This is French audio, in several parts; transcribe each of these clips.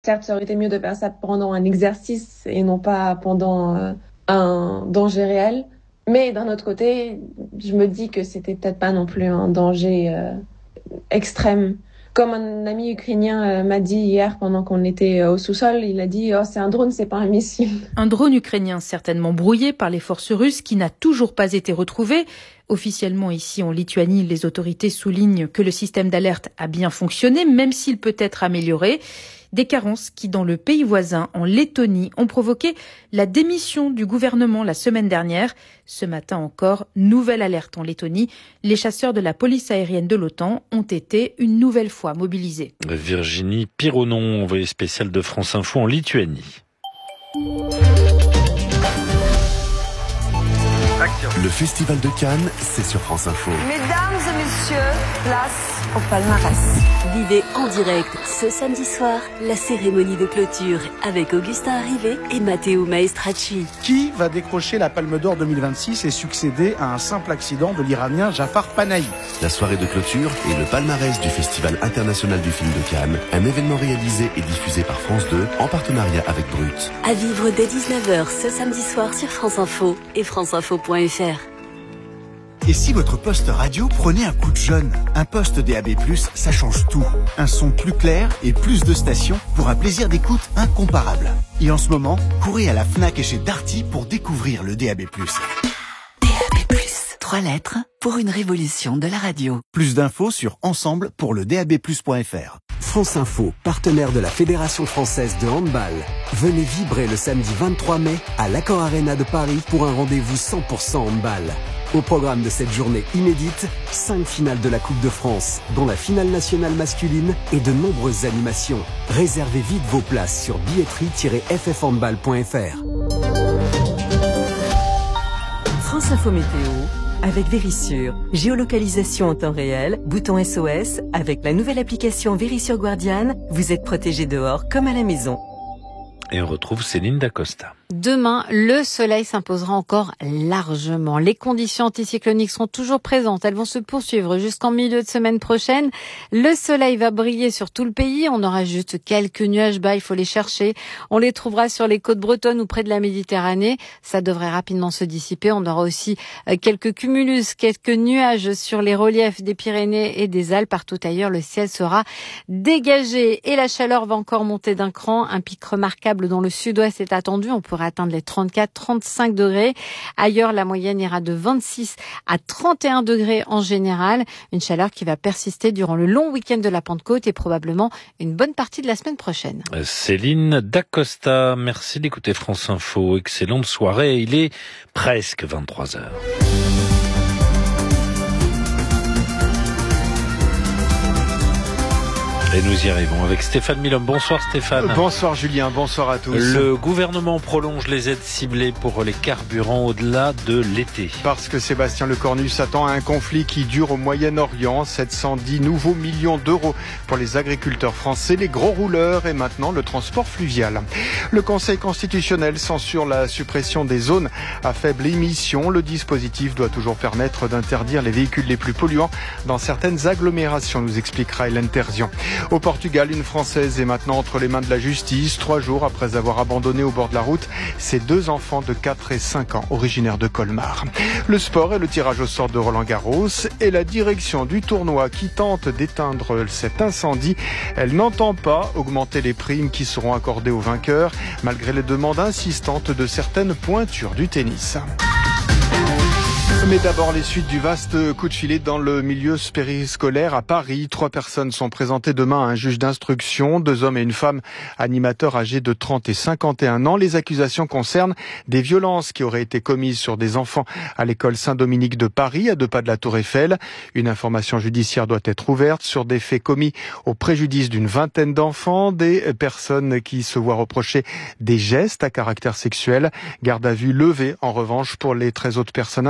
Certes, ça aurait été mieux de faire ça pendant un exercice et non pas pendant un danger réel. Mais d'un autre côté, je me dis que c'était peut-être pas non plus un danger extrême. Comme un ami ukrainien m'a dit hier pendant qu'on était au sous-sol, il a dit « Oh, c'est un drone, c'est pas un missile ». Un drone ukrainien certainement brouillé par les forces russes qui n'a toujours pas été retrouvé. Officiellement ici en Lituanie, les autorités soulignent que le système d'alerte a bien fonctionné, même s'il peut être amélioré. Des carences qui, dans le pays voisin, en Lettonie, ont provoqué la démission du gouvernement la semaine dernière. Ce matin encore, nouvelle alerte en Lettonie. Les chasseurs de la police aérienne de l'OTAN ont été une nouvelle fois mobilisés. Virginie Pironon, envoyée spéciale de France Info en Lituanie. Le Festival de Cannes, c'est sur France Info. Mesdames et messieurs, place au palmarès. Vivez en direct ce samedi soir la cérémonie de clôture avec Augustin Arrivé et Matteo Maestracci. Qui va décrocher la Palme d'Or 2026 et succéder à un simple accident de l'Iranien Jafar Panahi? La soirée de clôture et le palmarès du Festival international du film de Cannes, un événement réalisé et diffusé par France 2 en partenariat avec Brut. À vivre dès 19h ce samedi soir sur France Info et franceinfo.fr. Et si votre poste radio prenait un coup de jeune? Un poste DAB+, ça change tout. Un son plus clair et plus de stations pour un plaisir d'écoute incomparable. Et en ce moment, courez à la Fnac et chez Darty pour découvrir le DAB+. DAB+, 3 lettres pour une révolution de la radio. Plus d'infos sur ensemble pour le DAB+.fr. France Info, partenaire de la Fédération française de handball. Venez vibrer le samedi 23 mai à l'Accor Arena de Paris pour un rendez-vous 100% handball. Au programme de cette journée inédite, 5 finales de la Coupe de France, dont la finale nationale masculine et de nombreuses animations. Réservez vite vos places sur billetterie-ffhandball.fr. France Info Météo avec Vérissure. Géolocalisation en temps réel, bouton SOS. Avec la nouvelle application Vérissure Guardian, vous êtes protégé dehors comme à la maison. Et on retrouve Céline Dacosta. Demain, le soleil s'imposera encore largement. Les conditions anticycloniques seront toujours présentes. Elles vont se poursuivre jusqu'en milieu de semaine prochaine. Le soleil va briller sur tout le pays. On aura juste quelques nuages bas, il faut les chercher. On les trouvera sur les côtes bretonnes ou près de la Méditerranée. Ça devrait rapidement se dissiper. On aura aussi quelques cumulus, quelques nuages sur les reliefs des Pyrénées et des Alpes. Partout ailleurs, le ciel sera dégagé. Et la chaleur va encore monter d'un cran. Un pic remarquable dans le sud-ouest est attendu. On pourra atteindre les 34-35 degrés. Ailleurs, la moyenne ira de 26 à 31 degrés en général. Une chaleur qui va persister durant le long week-end de la Pentecôte et probablement une bonne partie de la semaine prochaine. Céline Dacosta, merci d'écouter France Info. Excellente soirée. Il est presque 23h. Et nous y arrivons avec Stéphane Milhomme. Bonsoir Stéphane. Bonsoir Julien, bonsoir à tous. Le gouvernement prolonge les aides ciblées pour les carburants au-delà de l'été. Parce que Sébastien Lecornu s'attend à un conflit qui dure au Moyen-Orient. 710 nouveaux millions d'euros pour les agriculteurs français, les gros rouleurs et maintenant le transport fluvial. Le Conseil constitutionnel censure la suppression des zones à faible émission. Le dispositif doit toujours permettre d'interdire les véhicules les plus polluants dans certaines agglomérations, nous expliquera Hélène Terzian. Au Portugal, une Française est maintenant entre les mains de la justice, 3 jours après avoir abandonné au bord de la route ses 2 enfants de 4 et 5 ans, originaires de Colmar. Le sport et le tirage au sort de Roland-Garros et la direction du tournoi qui tente d'éteindre cet incendie. Elle n'entend pas augmenter les primes qui seront accordées aux vainqueurs, malgré les demandes insistantes de certaines pointures du tennis. Mais d'abord, les suites du vaste coup de filet dans le milieu périscolaire à Paris. 3 personnes sont présentées demain à un juge d'instruction, 2 hommes et une femme, animateurs âgés de 30 et 51 ans. Les accusations concernent des violences qui auraient été commises sur des enfants à l'école Saint-Dominique de Paris, à 2 pas de la Tour Eiffel. Une information judiciaire doit être ouverte sur des faits commis au préjudice d'une vingtaine d'enfants, des personnes qui se voient reprocher des gestes à caractère sexuel. Garde à vue levée, en revanche, pour les 13 autres personnes interpellées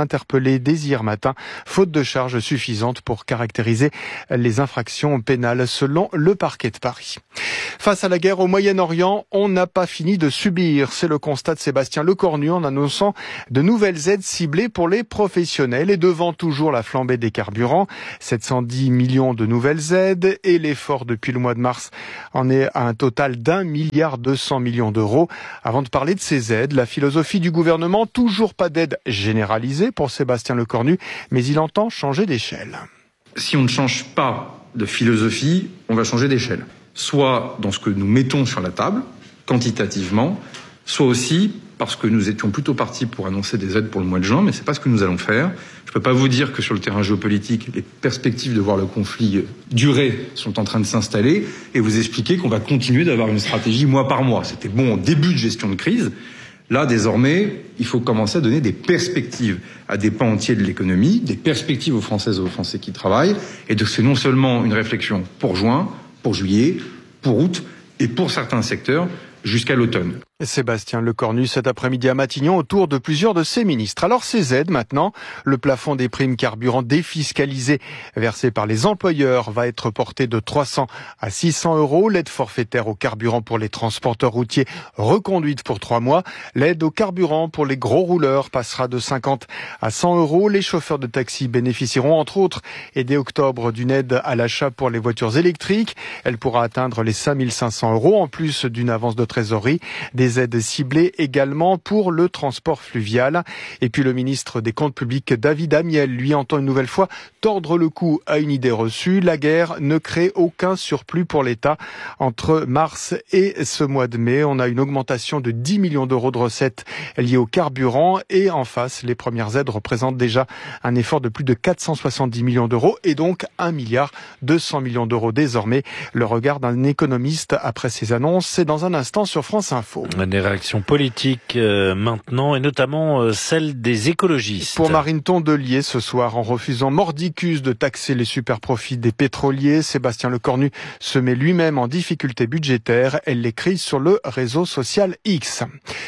interpellé dès hier matin, faute de charges suffisantes pour caractériser les infractions pénales selon le parquet de Paris. Face à la guerre au Moyen-Orient, on n'a pas fini de subir. C'est le constat de Sébastien Lecornu en annonçant de nouvelles aides ciblées pour les professionnels et devant toujours la flambée des carburants. 710 millions de nouvelles aides et l'effort depuis le mois de mars en est à un total d'1,2 milliard d'euros. Avant de parler de ces aides, la philosophie du gouvernement, toujours pas d'aide généralisée pour Sébastien Lecornu, mais il entend changer d'échelle. Si on ne change pas de philosophie, on va changer d'échelle. Soit dans ce que nous mettons sur la table, quantitativement, soit aussi parce que nous étions plutôt partis pour annoncer des aides pour le mois de juin, mais c'est pas ce que nous allons faire. Je peux pas vous dire que sur le terrain géopolitique, les perspectives de voir le conflit durer sont en train de s'installer et vous expliquer qu'on va continuer d'avoir une stratégie mois par mois. C'était bon au début de gestion de crise. Là, désormais, il faut commencer à donner des perspectives à des pans entiers de l'économie, des perspectives aux Françaises et aux Français qui travaillent. Et donc, c'est non seulement une réflexion pour juin, pour juillet, pour août et pour certains secteurs jusqu'à l'automne. Sébastien Lecornu cet après-midi à Matignon autour de plusieurs de ses ministres. Alors ces aides maintenant, le plafond des primes carburant défiscalisées versées par les employeurs va être porté de 300 à 600 euros. L'aide forfaitaire au carburant pour les transporteurs routiers reconduite pour 3 mois. L'aide au carburant pour les gros rouleurs passera de 50 à 100 euros. Les chauffeurs de taxi bénéficieront entre autres et dès octobre d'une aide à l'achat pour les voitures électriques. Elle pourra atteindre les 5500 euros en plus d'une avance de trésorerie. Des aides ciblées également pour le transport fluvial. Et puis le ministre des Comptes publics, David Amiel, lui entend une nouvelle fois tordre le cou à une idée reçue. La guerre ne crée aucun surplus pour l'État. Entre mars et ce mois de mai, on a une augmentation de 10 millions d'euros de recettes liées au carburant. Et en face, les premières aides représentent déjà un effort de plus de 470 millions d'euros et donc 1,2 milliard d'euros désormais. Le regard d'un économiste après ces annonces, c'est dans un instant sur France Info. Des réactions politiques maintenant, et notamment celle des écologistes. Pour Marine Tondelier ce soir, en refusant mordicus de taxer les superprofits des pétroliers, Sébastien Lecornu se met lui-même en difficulté budgétaire. Elle l'écrit sur le réseau social X.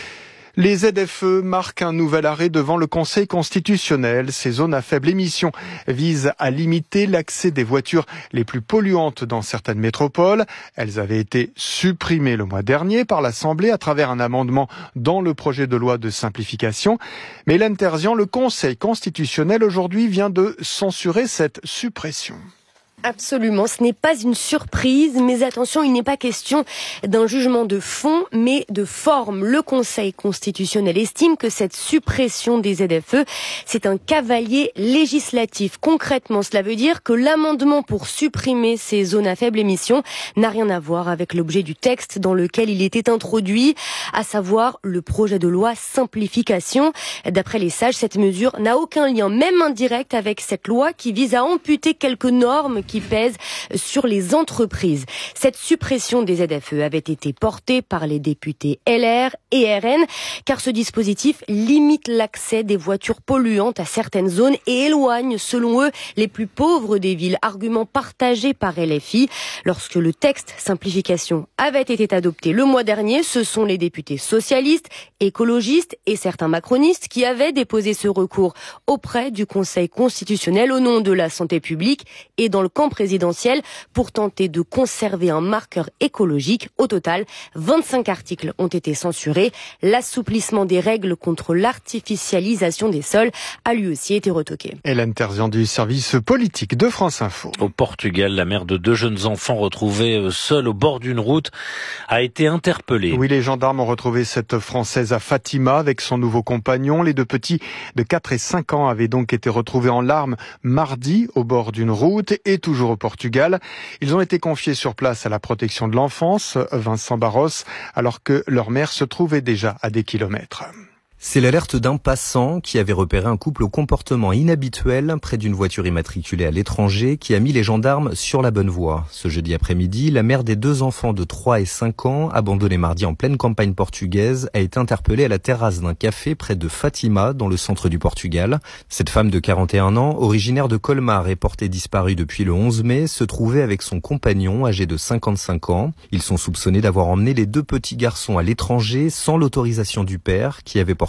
Les ZFE marquent un nouvel arrêt devant le Conseil constitutionnel. Ces zones à faible émission visent à limiter l'accès des voitures les plus polluantes dans certaines métropoles. Elles avaient été supprimées le mois dernier par l'Assemblée à travers un amendement dans le projet de loi de simplification. Mais Hélène Terzian, le Conseil constitutionnel aujourd'hui vient de censurer cette suppression. Absolument, ce n'est pas une surprise, mais attention, il n'est pas question d'un jugement de fond, mais de forme. Le Conseil constitutionnel estime que cette suppression des ZFE, c'est un cavalier législatif. Concrètement, cela veut dire que l'amendement pour supprimer ces zones à faible émission n'a rien à voir avec l'objet du texte dans lequel il était introduit, à savoir le projet de loi simplification. D'après les sages, cette mesure n'a aucun lien, même indirect, avec cette loi qui vise à amputer quelques normes qui pèsent sur les entreprises. Cette suppression des ZFE avait été portée par les députés LR et RN, car ce dispositif limite l'accès des voitures polluantes à certaines zones et éloigne, selon eux, les plus pauvres des villes. Argument partagé par LFI. Lorsque le texte simplification avait été adopté le mois dernier, ce sont les députés socialistes, écologistes et certains macronistes qui avaient déposé ce recours auprès du Conseil constitutionnel au nom de la santé publique et dans le camp présidentiel pour tenter de conserver un marqueur écologique. Au total, 25 articles ont été censurés. L'assouplissement des règles contre l'artificialisation des sols a lui aussi été retoqué. Hélène Terzian du service politique de France Info. Au Portugal, la mère de 2 jeunes enfants retrouvés seuls au bord d'une route a été interpellée. Oui, les gendarmes ont retrouvé cette Française à Fatima avec son nouveau compagnon. Les 2 petits de 4 et 5 ans avaient donc été retrouvés en larmes mardi au bord d'une route et toujours au Portugal. Ils ont été confiés sur place à la protection de l'enfance, Vincent Barros, alors que leur mère se trouvait déjà à des kilomètres. C'est l'alerte d'un passant qui avait repéré un couple au comportement inhabituel près d'une voiture immatriculée à l'étranger qui a mis les gendarmes sur la bonne voie. Ce jeudi après-midi, la mère des 2 enfants de 3 et 5 ans, abandonnés mardi en pleine campagne portugaise, a été interpellée à la terrasse d'un café près de Fatima, dans le centre du Portugal. Cette femme de 41 ans, originaire de Colmar et portée disparue depuis le 11 mai, se trouvait avec son compagnon, âgé de 55 ans. Ils sont soupçonnés d'avoir emmené les 2 petits garçons à l'étranger sans l'autorisation du père, qui avait porté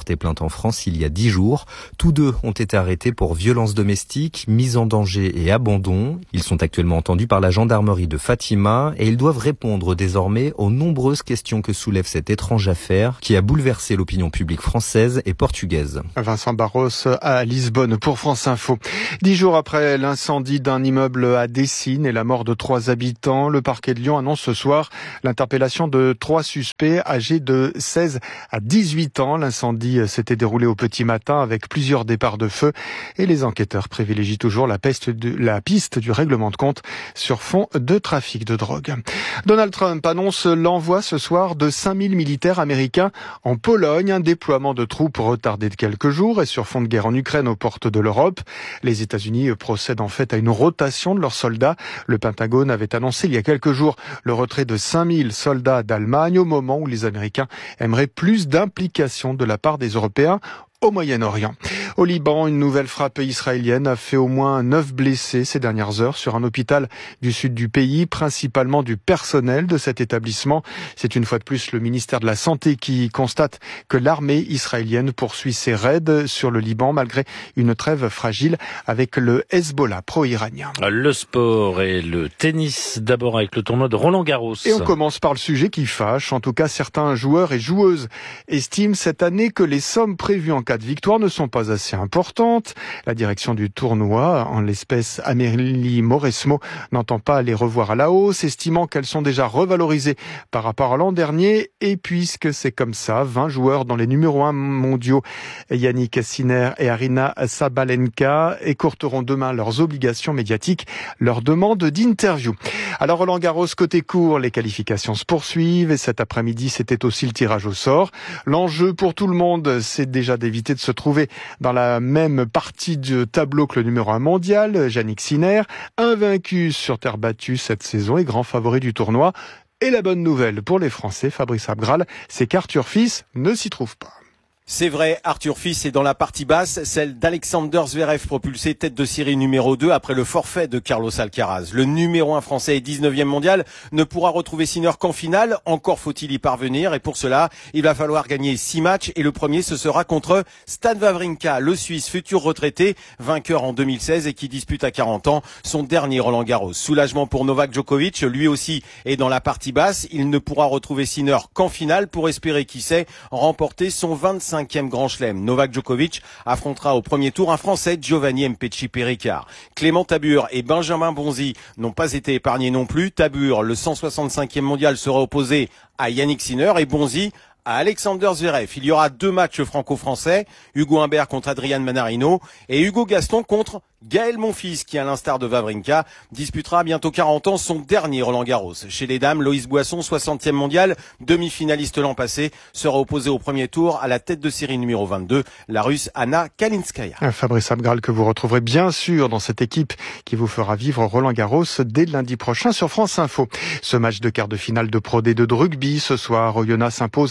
porté plainte en France il y a 10 jours. Tous deux ont été arrêtés pour violences domestiques, mise en danger et abandon. Ils sont actuellement entendus par la gendarmerie de Fatima et ils doivent répondre désormais aux nombreuses questions que soulève cette étrange affaire qui a bouleversé l'opinion publique française et portugaise. Vincent Barros à Lisbonne pour France Info. 10 jours après l'incendie d'un immeuble à Dessines et la mort de 3 habitants, le parquet de Lyon annonce ce soir l'interpellation de 3 suspects âgés de 16 à 18 ans. L'incendie s'était déroulé au petit matin avec plusieurs départs de feu et les enquêteurs privilégient toujours la piste du règlement de compte sur fond de trafic de drogue. Donald Trump annonce l'envoi ce soir de 5000 militaires américains en Pologne, un déploiement de troupes retardé de quelques jours et sur fond de guerre en Ukraine aux portes de l'Europe. Les États-Unis procèdent en fait à une rotation de leurs soldats. Le Pentagone avait annoncé il y a quelques jours le retrait de 5000 soldats d'Allemagne au moment où les Américains aimeraient plus d'implication de la part des Européens au Moyen-Orient. Au Liban, une nouvelle frappe israélienne a fait au moins 9 blessés ces dernières heures sur un hôpital du sud du pays, principalement du personnel de cet établissement. C'est une fois de plus le ministère de la Santé qui constate que l'armée israélienne poursuit ses raids sur le Liban malgré une trêve fragile avec le Hezbollah pro-iranien. Le sport et le tennis, d'abord avec le tournoi de Roland-Garros. Et on commence par le sujet qui fâche. En tout cas, certains joueurs et joueuses estiment cette année que les sommes prévues en cas de victoire ne sont pas assez importantes. La direction du tournoi, en l'espèce Amélie Mauresmo, n'entend pas les revoir à la hausse, estimant qu'elles sont déjà revalorisées par rapport à l'an dernier. Et puisque c'est comme ça, 20 joueurs dans les numéros 1 mondiaux, Yannick Sinner et Arina Sabalenka, écourteront demain leurs obligations médiatiques, leur demande d'interview. Alors Roland-Garros, côté court, les qualifications se poursuivent et cet après-midi, c'était aussi le tirage au sort. L'enjeu pour tout le monde, c'est déjà d'éviter de se trouver dans la même partie du tableau que le numéro 1 mondial, Yannick Sinner, invaincu sur terre battue cette saison et grand favori du tournoi. Et la bonne nouvelle pour les Français, Fabrice Abgral, c'est qu'Arthur Fils ne s'y trouve pas. C'est vrai, Arthur Fils est dans la partie basse, celle d'Alexander Zverev, propulsé tête de série numéro 2 après le forfait de Carlos Alcaraz. Le numéro 1 français et 19e mondial ne pourra retrouver Sinner qu'en finale, encore faut-il y parvenir, et pour cela, il va falloir gagner 6 matchs, et le premier ce sera contre Stan Wawrinka, le Suisse, futur retraité, vainqueur en 2016 et qui dispute à 40 ans son dernier Roland-Garros. Soulagement pour Novak Djokovic, lui aussi est dans la partie basse, il ne pourra retrouver Sinner qu'en finale pour espérer, qui sait, remporter son 25e Grand Chelem. Novak Djokovic affrontera au premier tour un Français, Giovanni Mpetshi Péricard. Clément Tabur et Benjamin Bonzi n'ont pas été épargnés non plus. Tabur, le 165e mondial, sera opposé à Yannick Sinner et Bonzi à Alexander Zverev. Il y aura 2 matchs franco-français, Hugo Humbert contre Adrian Manarino et Hugo Gaston contre Gaël Monfils, qui, à l'instar de Wawrinka, disputera à bientôt 40 ans son dernier Roland-Garros. Chez les dames, Loïs Boisson, 60e mondial, demi-finaliste l'an passé, sera opposé au premier tour à la tête de série numéro 22, la Russe Anna Kalinskaya. Fabrice Abgral, que vous retrouverez bien sûr dans cette équipe qui vous fera vivre Roland-Garros dès lundi prochain sur France Info. Ce match de quart de finale de Pro D2 de rugby ce soir, Oyonnax s'impose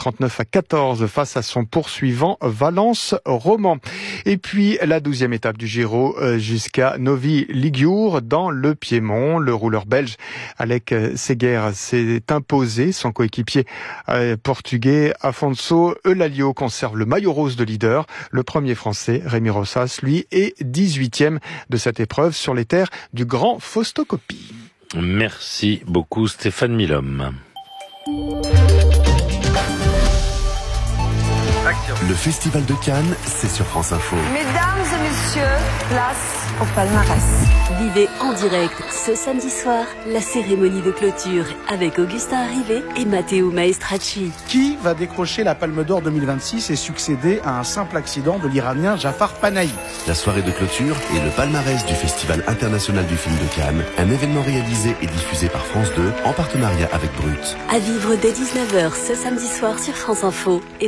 39-14 face à son poursuivant Valence Roman. Et puis la 12e étape du Giro jusqu'à Novi Ligure dans le Piémont. Le rouleur belge Alec Seger s'est imposé. Son coéquipier portugais Afonso Eulalio conserve le maillot rose de leader. Le premier français, Rémi Rossas, lui, est 18e de cette épreuve sur les terres du Grand Fausto Coppi. Merci beaucoup Stéphane Milhomme. Le Festival de Cannes, c'est sur France Info. Mesdames et messieurs, place au palmarès. Vivez en direct ce samedi soir la cérémonie de clôture avec Augustin Arrivé et Matteo Maestracci. Qui va décrocher la Palme d'Or 2026 et succéder à un simple accident de l'Iranien Jafar Panahi? La soirée de clôture et le palmarès du Festival international du film de Cannes, un événement réalisé et diffusé par France 2 en partenariat avec Brut. À vivre dès 19h ce samedi soir sur France Info et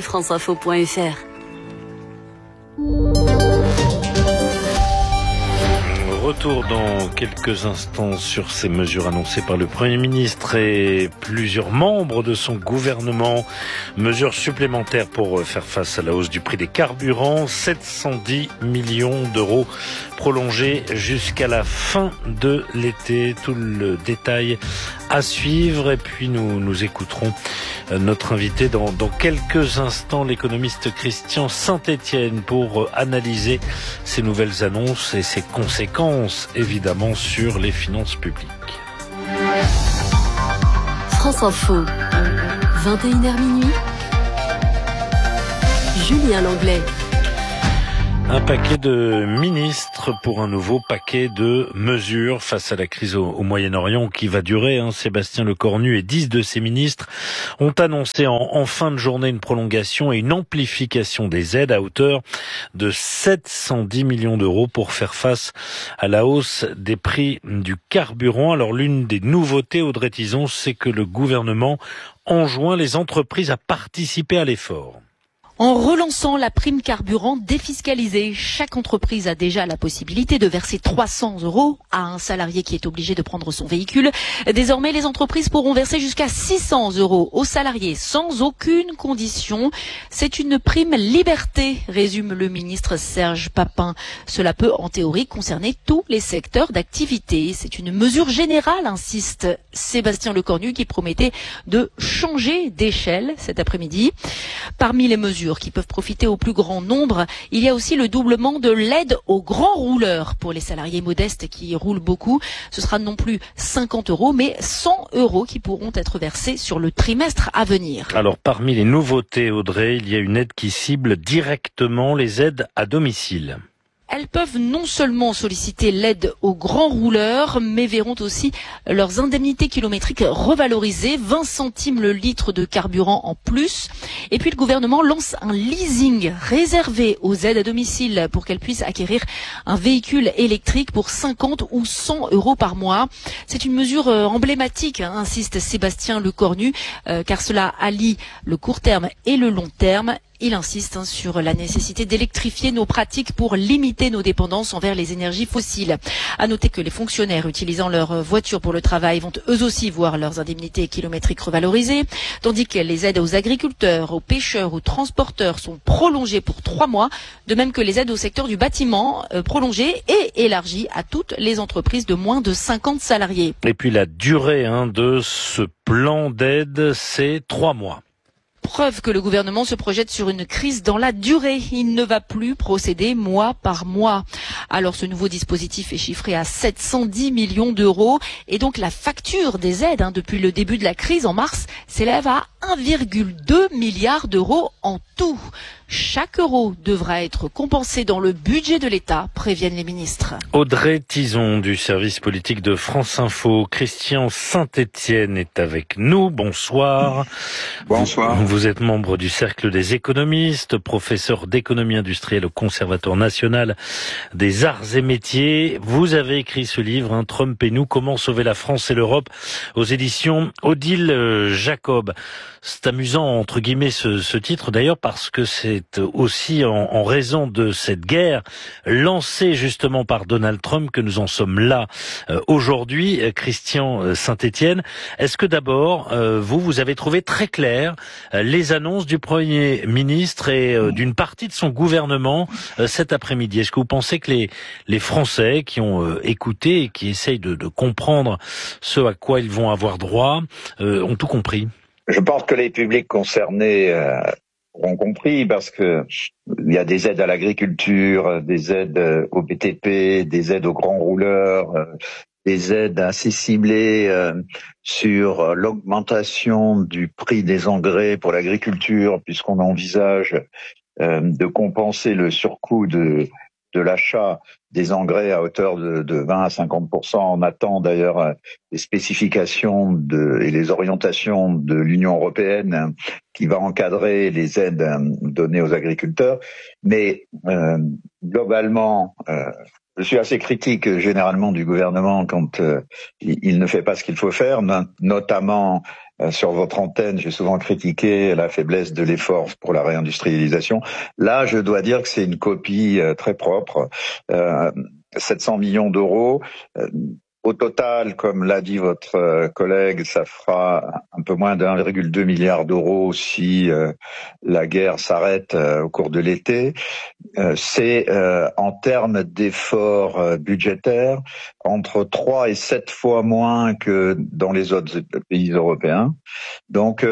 franceinfo.fr. Retour dans quelques instants sur ces mesures annoncées par le Premier ministre et plusieurs membres de son gouvernement. Mesures supplémentaires pour faire face à la hausse du prix des carburants. 710 millions d'euros prolongés jusqu'à la fin de l'été. Tout le détail à suivre. Et puis nous écouterons notre invité dans quelques instants, l'économiste Christian Saint-Etienne, pour analyser ces nouvelles annonces et ses conséquences, évidemment, sur les finances publiques. France Info, 21h minuit. Julien Langlais. Un paquet de ministres pour un nouveau paquet de mesures face à la crise au Moyen-Orient qui va durer. Sébastien Lecornu et 10 de ses ministres ont annoncé en fin de journée une prolongation et une amplification des aides à hauteur de 710 millions d'euros pour faire face à la hausse des prix du carburant. Alors l'une des nouveautés, Audrey Tizon, c'est que le gouvernement enjoint les entreprises à participer à l'effort. En relançant la prime carburant défiscalisée, chaque entreprise a déjà la possibilité de verser 300 € à un salarié qui est obligé de prendre son véhicule. Désormais, les entreprises pourront verser jusqu'à 600 € aux salariés sans aucune condition. C'est une prime liberté, résume le ministre Serge Papin. Cela peut en théorie concerner tous les secteurs d'activité. C'est une mesure générale, insiste Sébastien Lecornu, qui promettait de changer d'échelle cet après-midi. Parmi les mesures qui peuvent profiter au plus grand nombre, il y a aussi le doublement de l'aide aux grands rouleurs pour les salariés modestes qui roulent beaucoup. Ce sera non plus 50 € mais 100 € qui pourront être versés sur le trimestre à venir. Alors parmi les nouveautés, Audrey, il y a une aide qui cible directement les aides à domicile. Elles peuvent non seulement solliciter l'aide aux grands rouleurs, mais verront aussi leurs indemnités kilométriques revalorisées, 20 centimes le litre de carburant en plus. Et puis le gouvernement lance un leasing réservé aux aides à domicile pour qu'elles puissent acquérir un véhicule électrique pour 50 ou 100 € par mois. C'est une mesure emblématique, insiste Sébastien Lecornu, car cela allie le court terme et le long terme. Il insiste sur la nécessité d'électrifier nos pratiques pour limiter nos dépendances envers les énergies fossiles. À noter que les fonctionnaires utilisant leur voiture pour le travail vont eux aussi voir leurs indemnités kilométriques revalorisées, tandis que les aides aux agriculteurs, aux pêcheurs, aux transporteurs sont prolongées pour 3 mois, de même que les aides au secteur du bâtiment prolongées et élargies à toutes les entreprises de moins de 50 salariés. Et puis la durée de ce plan d'aide, c'est 3 mois. Preuve que le gouvernement se projette sur une crise dans la durée. Il ne va plus procéder mois par mois. Alors ce nouveau dispositif est chiffré à 710 millions d'euros et donc la facture des aides depuis le début de la crise en mars s'élève à 1,2 milliard d'euros en tout. Chaque euro devra être compensé dans le budget de l'État, préviennent les ministres. Audrey Tizon du service politique de France Info. Christian Saint-Etienne est avec nous. Bonsoir. Bonsoir. Vous êtes membre du Cercle des économistes, professeur d'économie industrielle au Conservatoire national des arts et métiers. Vous avez écrit ce livre, Trump et nous, comment sauver la France et l'Europe, aux éditions Odile Jacob. C'est amusant, entre guillemets, ce titre d'ailleurs, parce que c'est aussi en raison de cette guerre lancée justement par Donald Trump que nous en sommes là aujourd'hui. Christian Saint-Etienne, est-ce que d'abord, vous avez trouvé très clair les annonces du Premier ministre et d'une partie de son gouvernement cet après-midi? Est-ce que vous pensez que les Français qui ont écouté et qui essayent de comprendre ce à quoi ils vont avoir droit ont tout compris? Je pense que les publics concernés ont compris, parce que il y a des aides à l'agriculture, des aides au BTP, des aides aux grands rouleurs, des aides assez ciblées sur l'augmentation du prix des engrais pour l'agriculture, puisqu'on envisage de compenser le surcoût de l'achat des engrais à hauteur de 20 à 50%. On attend d'ailleurs les spécifications et les orientations de l'Union européenne qui va encadrer les aides données aux agriculteurs. Mais globalement, je suis assez critique généralement du gouvernement quand il ne fait pas ce qu'il faut faire, notamment sur votre antenne, j'ai souvent critiqué la faiblesse de l'effort pour la réindustrialisation. Là, je dois dire que c'est une copie très propre. 700 millions d'euros. Au total, comme l'a dit votre collègue, ça fera un peu moins d'1,2 milliard d'euros si la guerre s'arrête au cours de l'été. C'est en termes d'efforts budgétaires entre 3 et 7 fois moins que dans les autres pays européens. Donc,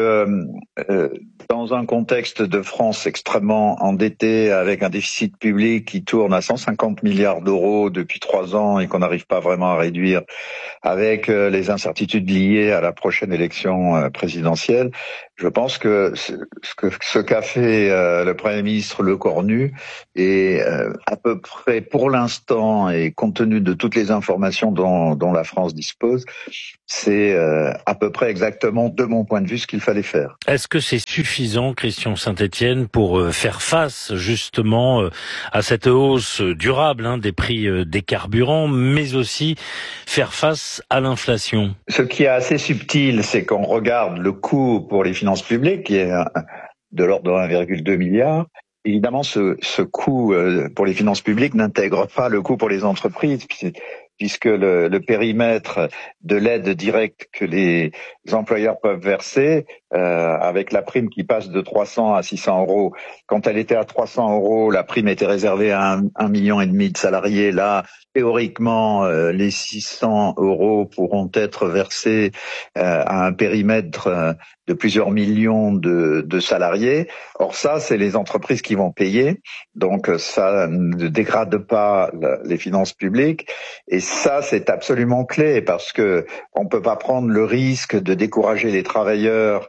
dans un contexte de France extrêmement endettée, avec un déficit public qui tourne à 150 milliards d'euros depuis 3 ans et qu'on n'arrive pas vraiment à réduire, avec les incertitudes liées à la prochaine élection présidentielle, je pense que ce qu'a fait le Premier ministre Lecornu est à peu près, pour l'instant, et compte tenu de toutes les informations dont la France dispose, c'est à peu près exactement, de mon point de vue, ce qu'il fallait faire. Est-ce que c'est suffisant, Christian Saint-Etienne, pour faire face justement à cette hausse durable des prix des carburants, mais aussi faire face à l'inflation? Ce qui est assez subtil, c'est qu'on regarde le coût pour les finances publiques, qui est de l'ordre de 1,2 milliard. Évidemment, ce coût pour les finances publiques n'intègre pas le coût pour les entreprises, puisque le périmètre de l'aide directe que les employeurs peuvent verser, avec la prime qui passe de 300 à 600 euros. Quand elle était à 300 euros, la prime était réservée à 1,5 million de salariés. Là, théoriquement, les 600 euros pourront être versés à un périmètre de plusieurs millions de salariés. Or ça, c'est les entreprises qui vont payer. Donc ça ne dégrade pas les finances publiques. Et ça, c'est absolument clé, parce que on peut pas prendre le risque de décourager les travailleurs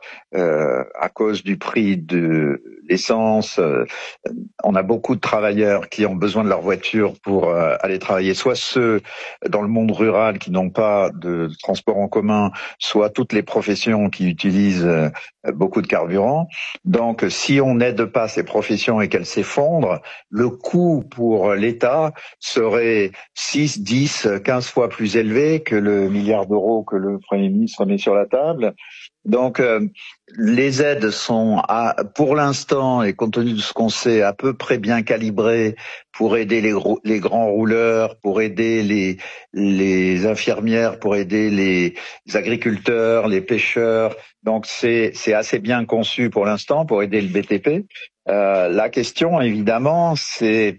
à cause du prix de l'essence. On a beaucoup de travailleurs qui ont besoin de leur voiture pour aller travailler, soit ceux dans le monde rural qui n'ont pas de transport en commun, soit toutes les professions qui utilisent beaucoup de carburant. Donc, si on n'aide pas ces professions et qu'elles s'effondrent, le coût pour l'État serait 6, 10, 15 fois plus élevé que le milliard d'euros que le Premier ministre met sur la table. Donc, les aides sont, pour l'instant, et compte tenu de ce qu'on sait, à peu près bien calibrées pour aider les grands rouleurs, pour aider les infirmières, pour aider les agriculteurs, les pêcheurs. Donc, c'est assez bien conçu pour l'instant pour aider le BTP. La question, évidemment, c'est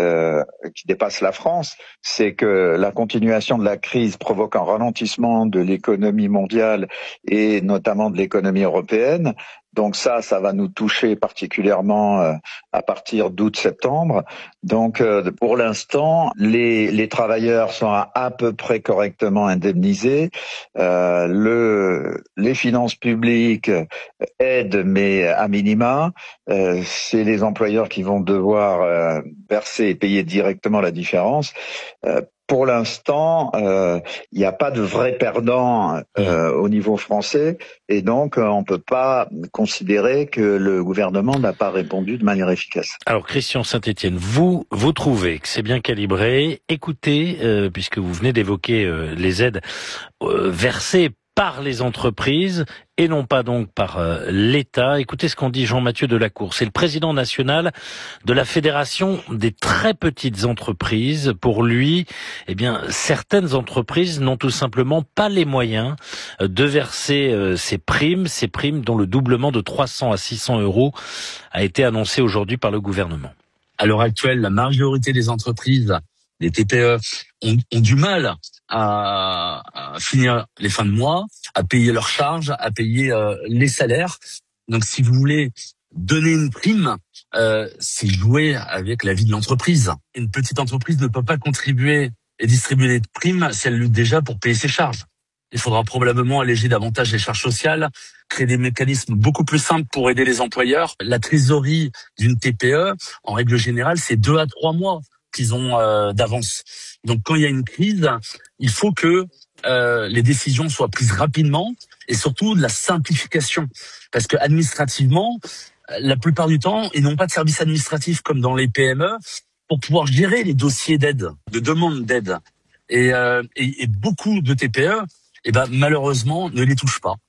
qui dépasse la France, c'est que la continuation de la crise provoque un ralentissement de l'économie mondiale et notamment de l'économie européenne. Donc ça va nous toucher particulièrement à partir d'août-septembre. Donc pour l'instant, les travailleurs sont à peu près correctement indemnisés. Les finances publiques aident, mais à minima. C'est les employeurs qui vont devoir verser et payer directement la différence. Pour l'instant, il n'y a pas de vrai perdant au niveau français, et donc on peut pas considérer que le gouvernement n'a pas répondu de manière efficace. Alors Christian Saint-Etienne, vous trouvez que c'est bien calibré? Écoutez, puisque vous venez d'évoquer les aides versées par les entreprises et non pas donc par l'État. Écoutez ce qu'en dit Jean-Mathieu Delacour. C'est le président national de la Fédération des très petites entreprises. Pour lui, certaines entreprises n'ont tout simplement pas les moyens de verser ces primes dont le doublement de 300 à 600 euros a été annoncé aujourd'hui par le gouvernement. À l'heure actuelle, la majorité des entreprises, les TPE, ont du mal à finir les fins de mois, à payer leurs charges, à payer les salaires. Donc, si vous voulez donner une prime, c'est jouer avec la vie de l'entreprise. Une petite entreprise ne peut pas contribuer et distribuer des primes si elle lutte déjà pour payer ses charges. Il faudra probablement alléger davantage les charges sociales, créer des mécanismes beaucoup plus simples pour aider les employeurs. La trésorerie d'une TPE, en règle générale, c'est 2 à 3 mois qu'ils ont d'avance. Donc quand il y a une crise, il faut que les décisions soient prises rapidement et surtout de la simplification. Parce que administrativement, la plupart du temps, ils n'ont pas de service administratif comme dans les PME pour pouvoir gérer les dossiers d'aide, de demande d'aide. Et beaucoup de TPE, malheureusement, ne les touchent pas.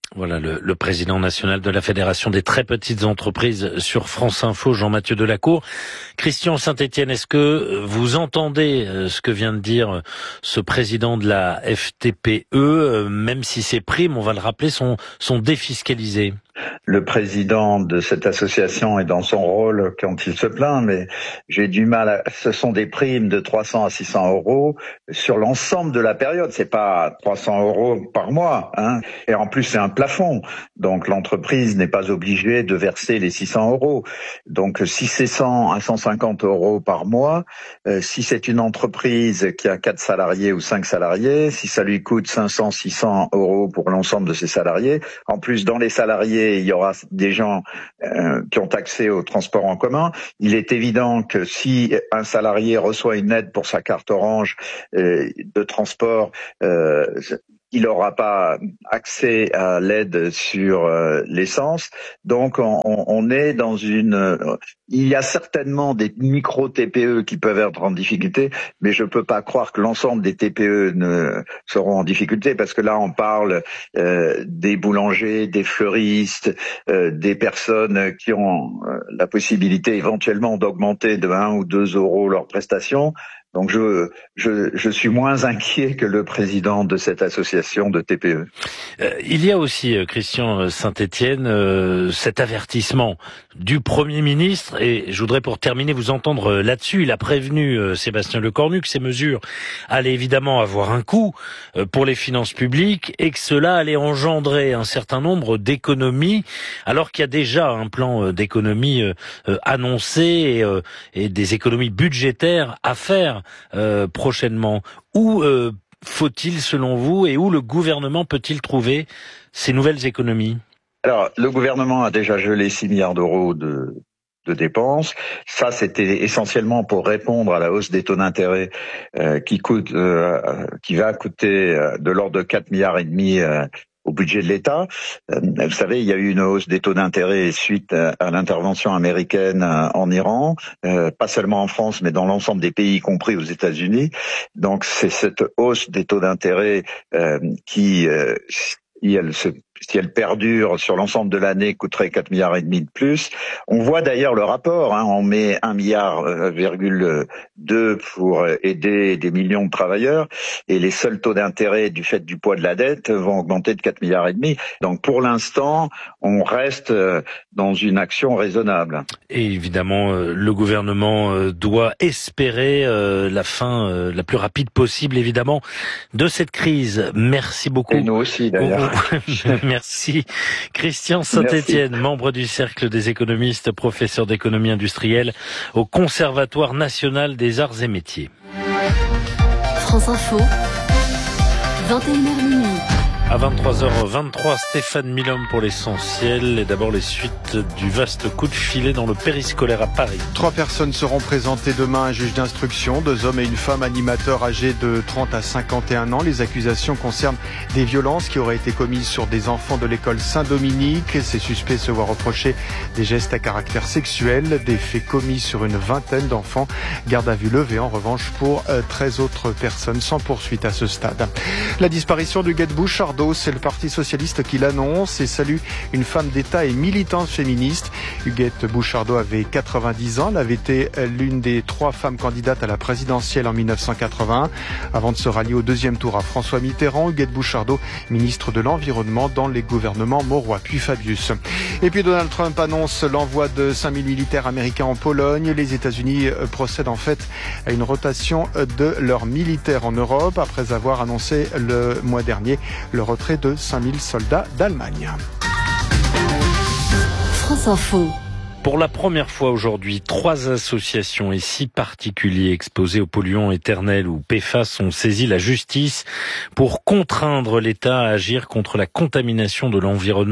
Voilà le président national de la Fédération des très petites entreprises sur France Info, Jean-Mathieu Delacour. Christian Saint-Étienne, est-ce que vous entendez ce que vient de dire ce président de la FTPE, même si ces primes, on va le rappeler, sont défiscalisées? Le président de cette association est dans son rôle quand il se plaint, mais j'ai du mal ce sont des primes de 300 à 600 euros sur l'ensemble de la période. C'est pas 300 euros par mois, hein. Et en plus, c'est un plafond. Donc, l'entreprise n'est pas obligée de verser les 600 euros. Donc, si c'est 100 à 150 euros par mois, si c'est une entreprise qui a 4 salariés ou 5 salariés, si ça lui coûte 500, 600 euros pour l'ensemble de ses salariés, en plus, dans les salariés, il y aura des gens qui ont accès au transport en commun. Il est évident que si un salarié reçoit une aide pour sa carte Orange de transport, il n'aura pas accès à l'aide sur l'essence. Donc, on est dans il y a certainement des micro-TPE qui peuvent être en difficulté, mais je peux pas croire que l'ensemble des TPE ne seront en difficulté, parce que là, on parle des boulangers, des fleuristes, des personnes qui ont la possibilité éventuellement d'augmenter de 1 ou 2 euros leurs prestations. Donc je suis moins inquiet que le président de cette association de TPE. Il y a aussi, Christian Saint-Étienne, cet avertissement du Premier ministre, et je voudrais pour terminer vous entendre là-dessus. Il a prévenu Sébastien Lecornu que ces mesures allaient évidemment avoir un coût pour les finances publiques et que cela allait engendrer un certain nombre d'économies, alors qu'il y a déjà un plan d'économie annoncé et des économies budgétaires à faire prochainement. Où faut-il, selon vous, et où le gouvernement peut-il trouver ces nouvelles économies? Alors, le gouvernement a déjà gelé 6 milliards d'euros de dépenses. Ça, c'était essentiellement pour répondre à la hausse des taux d'intérêt qui va coûter de l'ordre de 4 milliards et demi au budget de l'État. Vous savez, il y a eu une hausse des taux d'intérêt suite à l'intervention américaine en Iran, pas seulement en France, mais dans l'ensemble des pays, y compris aux États-Unis. Donc, c'est cette hausse des taux d'intérêt qui, si elle perdure sur l'ensemble de l'année, coûterait 4 milliards et demi de plus. On voit d'ailleurs le rapport, hein, on met 1,2 milliard pour aider des millions de travailleurs, et les seuls taux d'intérêt du fait du poids de la dette vont augmenter de 4 milliards et demi. Donc pour l'instant, on reste dans une action raisonnable. Et évidemment, le gouvernement doit espérer la fin la plus rapide possible, évidemment, de cette crise. Merci beaucoup. Et nous aussi, d'ailleurs. Merci. Christian Saint-Étienne, membre du Cercle des économistes, professeur d'économie industrielle au Conservatoire national des arts et métiers. France Info, 21h minuit. À 23h23, Stéphane Milhomme pour l'essentiel. Et d'abord les suites du vaste coup de filet dans le périscolaire à Paris. 3 personnes seront présentées demain à un juge d'instruction. 2 hommes et une femme animateurs âgés de 30 à 51 ans. Les accusations concernent des violences qui auraient été commises sur des enfants de l'école Saint-Dominique. Ces suspects se voient reprocher des gestes à caractère sexuel, des faits commis sur une vingtaine d'enfants. Garde à vue levée en revanche pour 13 autres personnes sans poursuite à ce stade. La disparition d'Huguette Bouchardot, c'est le Parti socialiste qui l'annonce et salue une femme d'État et militante féministe. Huguette Bouchardot avait 90 ans. Elle avait été l'une des 3 femmes candidates à la présidentielle en 1981. Avant de se rallier au 2e tour à François Mitterrand, Huguette Bouchardot, ministre de l'Environnement dans les gouvernements Mauroy puis Fabius. Et puis Donald Trump annonce l'envoi de 5000 militaires américains en Pologne. Les États-Unis procèdent en fait à une rotation de leurs militaires en Europe après avoir annoncé le mois dernier le retrait de 5000 soldats d'Allemagne. France Info. Pour la première fois aujourd'hui, 3 associations et 6 particuliers exposés aux polluants éternels ou PFAS ont saisi la justice pour contraindre l'État à agir contre la contamination de l'environnement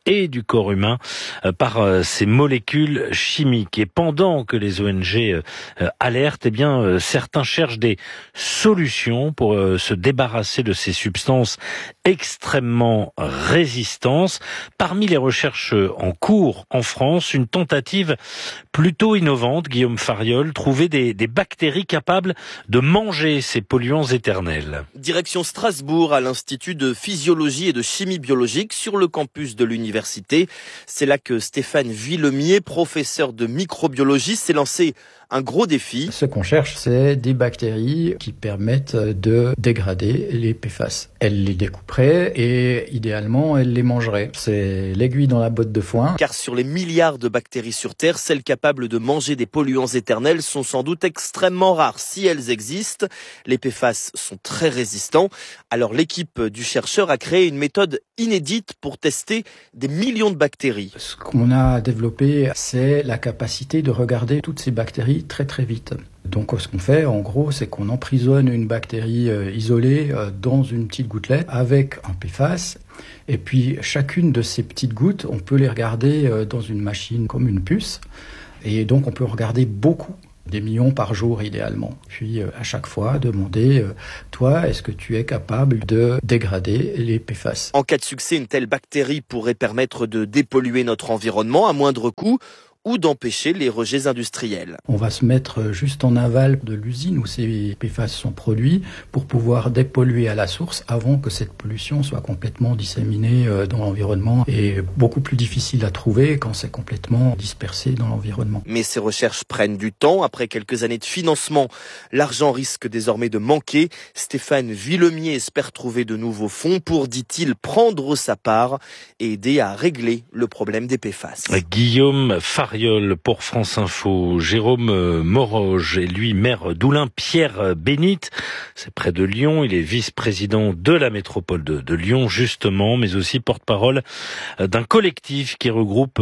et du corps humain par ces molécules chimiques. Et pendant que les ONG alertent, certains cherchent des solutions pour se débarrasser de ces substances extrêmement résistantes. Parmi les recherches en cours en France, une tentative plutôt innovante, Guillaume Fariol, trouver des bactéries capables de manger ces polluants éternels. Direction Strasbourg, à l'Institut de physiologie et de chimie biologique sur le campus de l'université. C'est là que Stéphane Villemier, professeur de microbiologie, s'est lancé un gros défi. Ce qu'on cherche, c'est des bactéries qui permettent de dégrader les PFAS. Elles les découperaient et idéalement, elles les mangeraient. C'est l'aiguille dans la botte de foin. Car sur les milliards de bactéries sur Terre, celles capables de manger des polluants éternels sont sans doute extrêmement rares. Si elles existent, les PFAS sont très résistants. Alors l'équipe du chercheur a créé une méthode inédite pour tester des millions de bactéries. Ce qu'on a développé, c'est la capacité de regarder toutes ces bactéries très très vite. Donc ce qu'on fait en gros, c'est qu'on emprisonne une bactérie isolée dans une petite gouttelette avec un PFAS. Et puis chacune de ces petites gouttes, on peut les regarder dans une machine comme une puce. Et donc on peut regarder beaucoup, des millions par jour idéalement. Puis à chaque fois demander, toi, est-ce que tu es capable de dégrader les PFAS ? En cas de succès, une telle bactérie pourrait permettre de dépolluer notre environnement à moindre coût, ou d'empêcher les rejets industriels. On va se mettre juste en aval de l'usine où ces PFAS sont produits pour pouvoir dépolluer à la source avant que cette pollution soit complètement disséminée dans l'environnement et beaucoup plus difficile à trouver quand c'est complètement dispersé dans l'environnement. Mais ces recherches prennent du temps. Après quelques années de financement, l'argent risque désormais de manquer. Stéphane Villemier espère trouver de nouveaux fonds pour, dit-il, prendre sa part et aider à régler le problème des PFAS. Guillaume Fariol pour France Info. Jérôme Moroge est lui maire d'Oulin. Pierre Bénite, c'est près de Lyon. Il est vice-président de la métropole de Lyon, justement, mais aussi porte-parole d'un collectif qui regroupe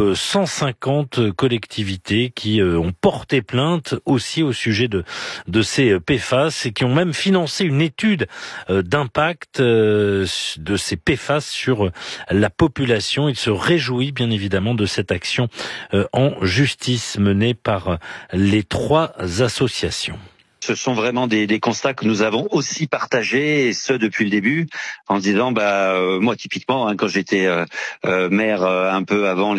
150 collectivités qui ont porté plainte aussi au sujet de ces PFAS et qui ont même financé une étude d'impact de ces PFAS sur la population. Il se réjouit bien évidemment de cette action en justice menée par les 3 associations. Ce sont vraiment des constats que nous avons aussi partagés, et ce depuis le début, en se disant, moi typiquement, quand j'étais maire un peu avant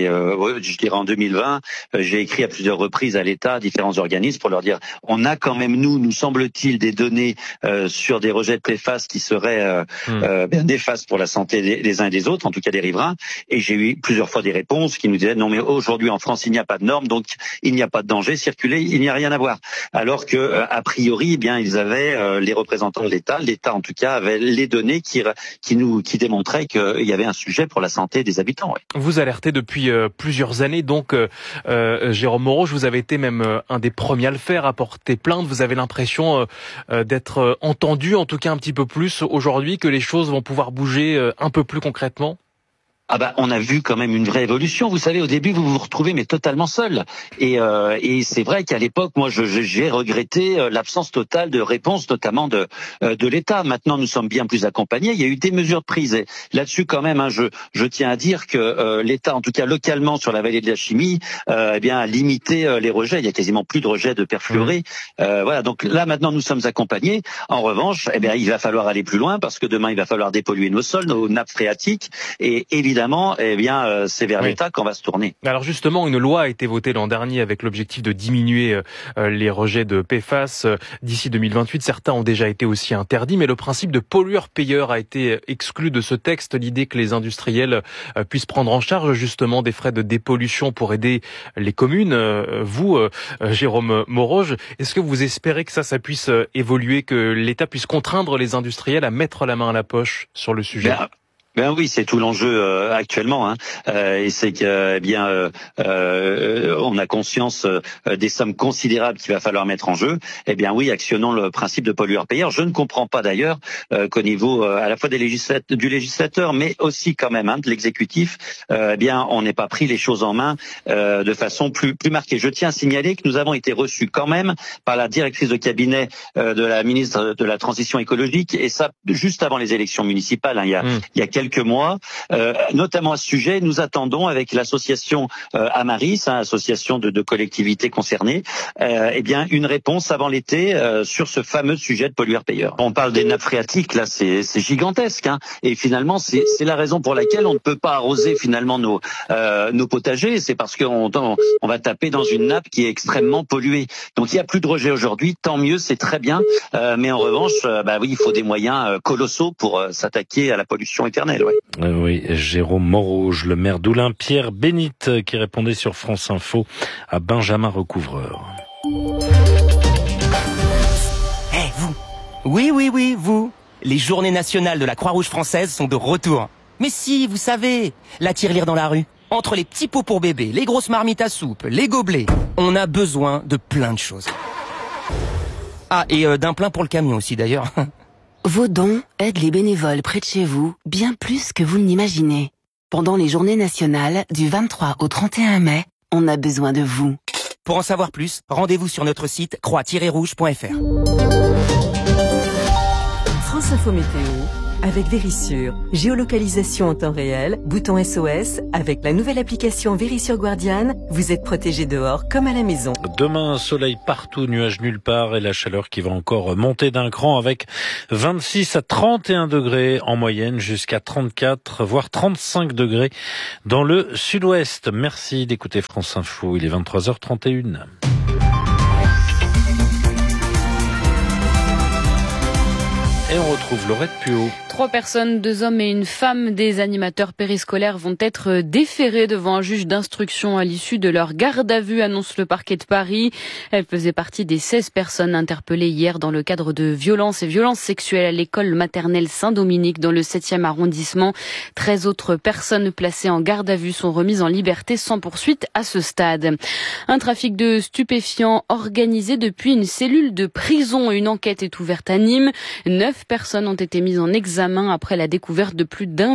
je dirais en 2020, j'ai écrit à plusieurs reprises à l'État, à différents organismes, pour leur dire, on a quand même nous semble-t-il, des données sur des rejets de PFAS qui seraient bien néfastes pour la santé des uns et des autres, en tout cas des riverains. Et j'ai eu plusieurs fois des réponses qui nous disaient, non mais aujourd'hui en France il n'y a pas de normes, donc il n'y a pas de danger, circuler, il n'y a rien à voir. Alors que a priori, ils avaient les représentants de l'État en tout cas avait les données qui démontraient qu'il y avait un sujet pour la santé des habitants. Oui. Vous alertez depuis plusieurs années, donc Jérôme Moroge, vous avez été même un des premiers à le faire, à porter plainte. Vous avez l'impression d'être entendu, en tout cas un petit peu plus aujourd'hui, que les choses vont pouvoir bouger un peu plus concrètement? On a vu quand même une vraie évolution. Vous savez, au début, vous vous retrouvez mais totalement seul. Et c'est vrai qu'à l'époque, moi, j'ai regretté l'absence totale de réponse, notamment de l'État. Maintenant, nous sommes bien plus accompagnés. Il y a eu des mesures prises. Et là-dessus, quand même, je tiens à dire que l'État, en tout cas localement sur la vallée de la Chimie, a limité les rejets. Il y a quasiment plus de rejets de perfluorés. Voilà. Donc là, maintenant, nous sommes accompagnés. En revanche, il va falloir aller plus loin parce que demain, il va falloir dépolluer nos sols, nos nappes phréatiques, et évidemment, c'est vers l'État qu'on va se tourner. Alors justement, une loi a été votée l'an dernier avec l'objectif de diminuer les rejets de PFAS d'ici 2028. Certains ont déjà été aussi interdits, mais le principe de pollueur-payeur a été exclu de ce texte. L'idée que les industriels puissent prendre en charge justement des frais de dépollution pour aider les communes. Vous, Jérôme Moroge, est-ce que vous espérez que ça puisse évoluer, que l'État puisse contraindre les industriels à mettre la main à la poche sur le sujet? Oui, c'est tout l'enjeu actuellement, et c'est que on a conscience des sommes considérables qu'il va falloir mettre en jeu. Oui, actionnons le principe de pollueur-payeur. Je ne comprends pas d'ailleurs qu'au niveau à la fois du législateur, mais aussi quand même de l'exécutif, on n'ait pas pris les choses en main de façon plus marquée. Je tiens à signaler que nous avons été reçus quand même par la directrice de cabinet de la ministre de la Transition écologique, et ça juste avant les élections municipales, il y a quelques mois, notamment à ce sujet. Nous attendons avec l'association Amaris, association de collectivités concernées, eh bien une réponse avant l'été sur ce fameux sujet de pollueur-payeur. On parle des nappes phréatiques, là c'est gigantesque, hein, et finalement c'est la raison pour laquelle on ne peut pas arroser finalement nos potagers, c'est parce qu'on va taper dans une nappe qui est extrêmement polluée. Donc il n'y a plus de rejet aujourd'hui, tant mieux, c'est très bien, mais en revanche, oui, il faut des moyens colossaux pour s'attaquer à la pollution éternelle. Ouais. Oui, Jérôme Morouge, le maire d'Oulin, Pierre Bénitte, qui répondait sur France Info à Benjamin Recouvreur. Vous. Oui, vous. Les journées nationales de la Croix-Rouge française sont de retour. Mais si, vous savez, la tirelire dans la rue. Entre les petits pots pour bébés, les grosses marmites à soupe, les gobelets, on a besoin de plein de choses. Ah, et d'un plein pour le camion aussi d'ailleurs. Vos dons aident les bénévoles près de chez vous bien plus que vous ne l'imaginez. Pendant les journées nationales, du 23 au 31 mai, on a besoin de vous. Pour en savoir plus, rendez-vous sur notre site croix-rouge.fr. France Info Météo avec Vérissure. Géolocalisation en temps réel, bouton SOS. Avec la nouvelle application Vérissure Guardian, vous êtes protégé dehors comme à la maison. Demain, soleil partout, nuages nulle part et la chaleur qui va encore monter d'un cran avec 26 à 31 degrés en moyenne jusqu'à 34 voire 35 degrés dans le sud-ouest. Merci d'écouter France Info. Il est 23h31. Et on retrouve Laurette Puot. 3 personnes, 2 hommes et une femme des animateurs périscolaires vont être déférés devant un juge d'instruction à l'issue de leur garde à vue, annonce le parquet de Paris. Elles faisaient partie des 16 personnes interpellées hier dans le cadre de violences et violences sexuelles à l'école maternelle Saint-Dominique dans le 7e arrondissement. 13 autres personnes placées en garde à vue sont remises en liberté sans poursuite à ce stade. Un trafic de stupéfiants organisé depuis une cellule de prison. Une enquête est ouverte à Nîmes. 9 personnes ont été mises en examen après la découverte de plus d'un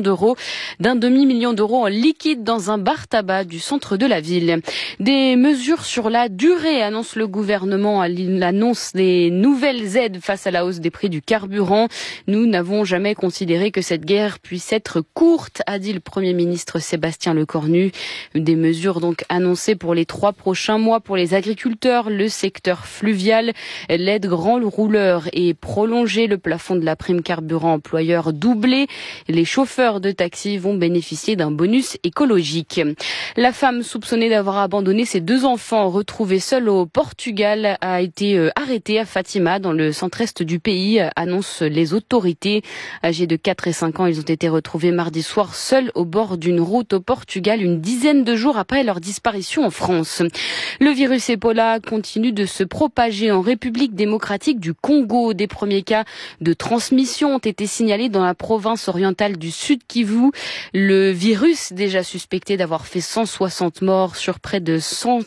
demi-million d'euros en liquide dans un bar tabac du centre de la ville. Des mesures sur la durée, annonce le gouvernement à l'annonce des nouvelles aides face à la hausse des prix du carburant. Nous n'avons jamais considéré que cette guerre puisse être courte, a dit le Premier ministre Sébastien Lecornu. Des mesures donc annoncées pour les 3 prochains mois pour les agriculteurs, le secteur fluvial, l'aide grand rouleur et prolonger le plafond de la prime carburant employeur doublé. Les chauffeurs de taxi vont bénéficier d'un bonus écologique. La femme soupçonnée d'avoir abandonné ses 2 enfants retrouvés seuls au Portugal a été arrêtée à Fatima dans le centre-est du pays, annoncent les autorités. Âgés de 4 et 5 ans, ils ont été retrouvés mardi soir seuls au bord d'une route au Portugal, une dizaine de jours après leur disparition en France. Le virus Ebola continue de se propager en République démocratique du Congo. Des premiers cas de transmission ont été signalés dans la province orientale du Sud Kivu. Le virus, déjà suspecté d'avoir fait 160 morts sur près de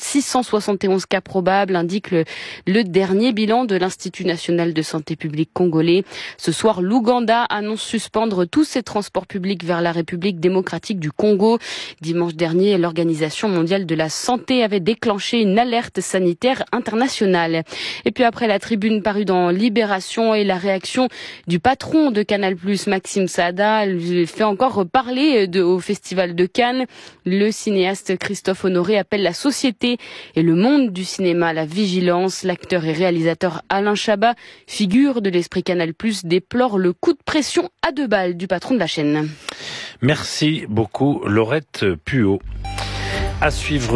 671 cas probables, indique le dernier bilan de l'Institut national de santé publique congolais. Ce soir, l'Ouganda annonce suspendre tous ses transports publics vers la République démocratique du Congo. Dimanche dernier, l'Organisation mondiale de la santé avait déclenché une alerte sanitaire internationale. Et puis après la tribune parue dans Libération et la réaction du patron de Canal+, Maxime Saada, fait encore parler au Festival de Cannes. Le cinéaste Christophe Honoré appelle la société et le monde du cinéma à la vigilance. L'acteur et réalisateur Alain Chabat, figure de l'esprit Canal+, déplore le coup de pression à 2 balles du patron de la chaîne. Merci beaucoup Laurette Puot. À suivre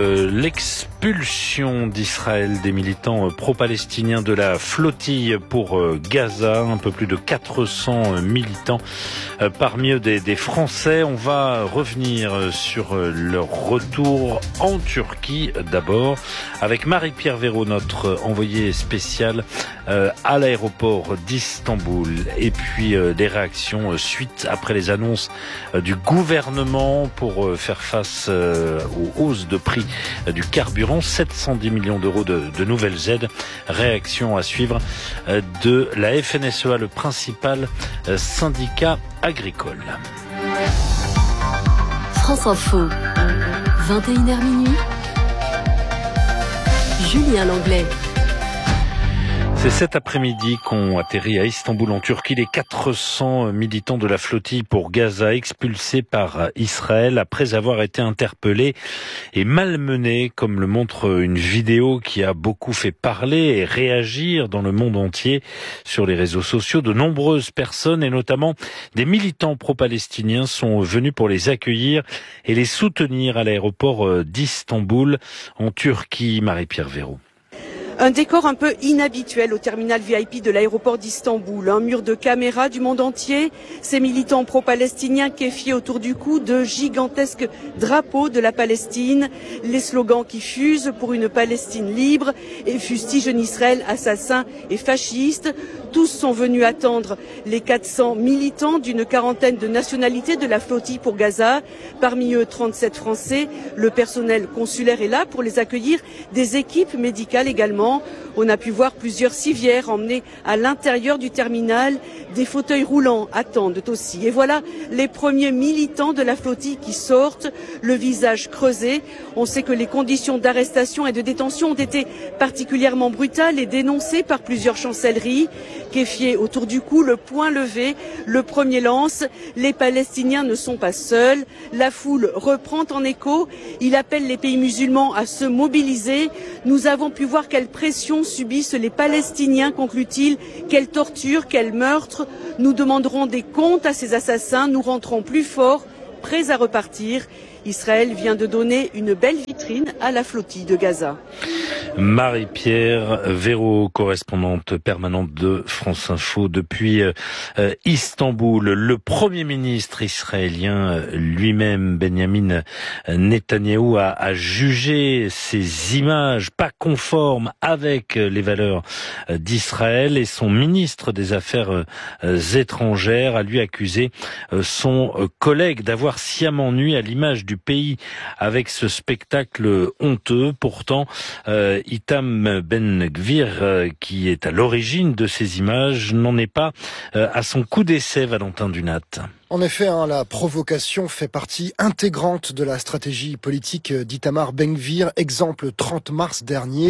l'expulsion d'Israël des militants pro-palestiniens de la flottille pour Gaza, un peu plus de 400 militants, parmi eux des Français. On va revenir sur leur retour en Turquie d'abord, avec Marie-Pierre Véraud, notre envoyée spéciale à l'aéroport d'Istanbul, et puis des réactions suite après les annonces du gouvernement pour faire face aux hausses de prix du carburant, 710 millions d'euros de nouvelles aides. Réaction à suivre de la FNSEA, le principal syndicat agricole. France Info, 21h minuit. Julien Langlais. C'est cet après-midi qu'ont atterri à Istanbul en Turquie les 400 militants de la flottille pour Gaza expulsés par Israël après avoir été interpellés et malmenés, comme le montre une vidéo qui a beaucoup fait parler et réagir dans le monde entier sur les réseaux sociaux. De nombreuses personnes et notamment des militants pro-palestiniens sont venus pour les accueillir et les soutenir à l'aéroport d'Istanbul en Turquie. Marie-Pierre Véraud. Un décor un peu inhabituel au terminal VIP de l'aéroport d'Istanbul. Un mur de caméras du monde entier. Ces militants pro-palestiniens kéfiés autour du cou de gigantesques drapeaux de la Palestine. Les slogans qui fusent pour une Palestine libre et fustigent un Israël assassin et fasciste. Tous sont venus attendre les 400 militants d'une quarantaine de nationalités de la flottille pour Gaza. Parmi eux, 37 Français. Le personnel consulaire est là pour les accueillir. Des équipes médicales également. On a pu voir plusieurs civières emmenées à l'intérieur du terminal. Des fauteuils roulants attendent aussi. Et voilà les premiers militants de la flottille qui sortent, le visage creusé. On sait que les conditions d'arrestation et de détention ont été particulièrement brutales et dénoncées par plusieurs chancelleries. Kéfiés autour du cou, le poing levé, le premier lance. Les Palestiniens ne sont pas seuls. La foule reprend en écho. Il appelle les pays musulmans à se mobiliser. Nous avons pu voir quelle pression subissent les Palestiniens, conclut-il. Quelle torture, quel meurtre. Nous demanderons des comptes à ces assassins. Nous rentrons plus forts, prêts à repartir. Israël vient de donner une belle vitrine à la flottille de Gaza. Marie-Pierre Véraud, correspondante permanente de France Info depuis Istanbul. Le Premier ministre israélien lui-même, Benjamin Netanyahou, a jugé ces images pas conformes avec les valeurs d'Israël et son ministre des Affaires étrangères a lui accusé son collègue d'avoir sciemment nui à l'image du pays avec ce spectacle honteux. Pourtant, Itam Ben-Gvir, qui est à l'origine de ces images, n'en est pas à son coup d'essai, Valentin Dunat. En effet, la provocation fait partie intégrante de la stratégie politique d'Itamar Ben-Gvir. Exemple 30 mars dernier.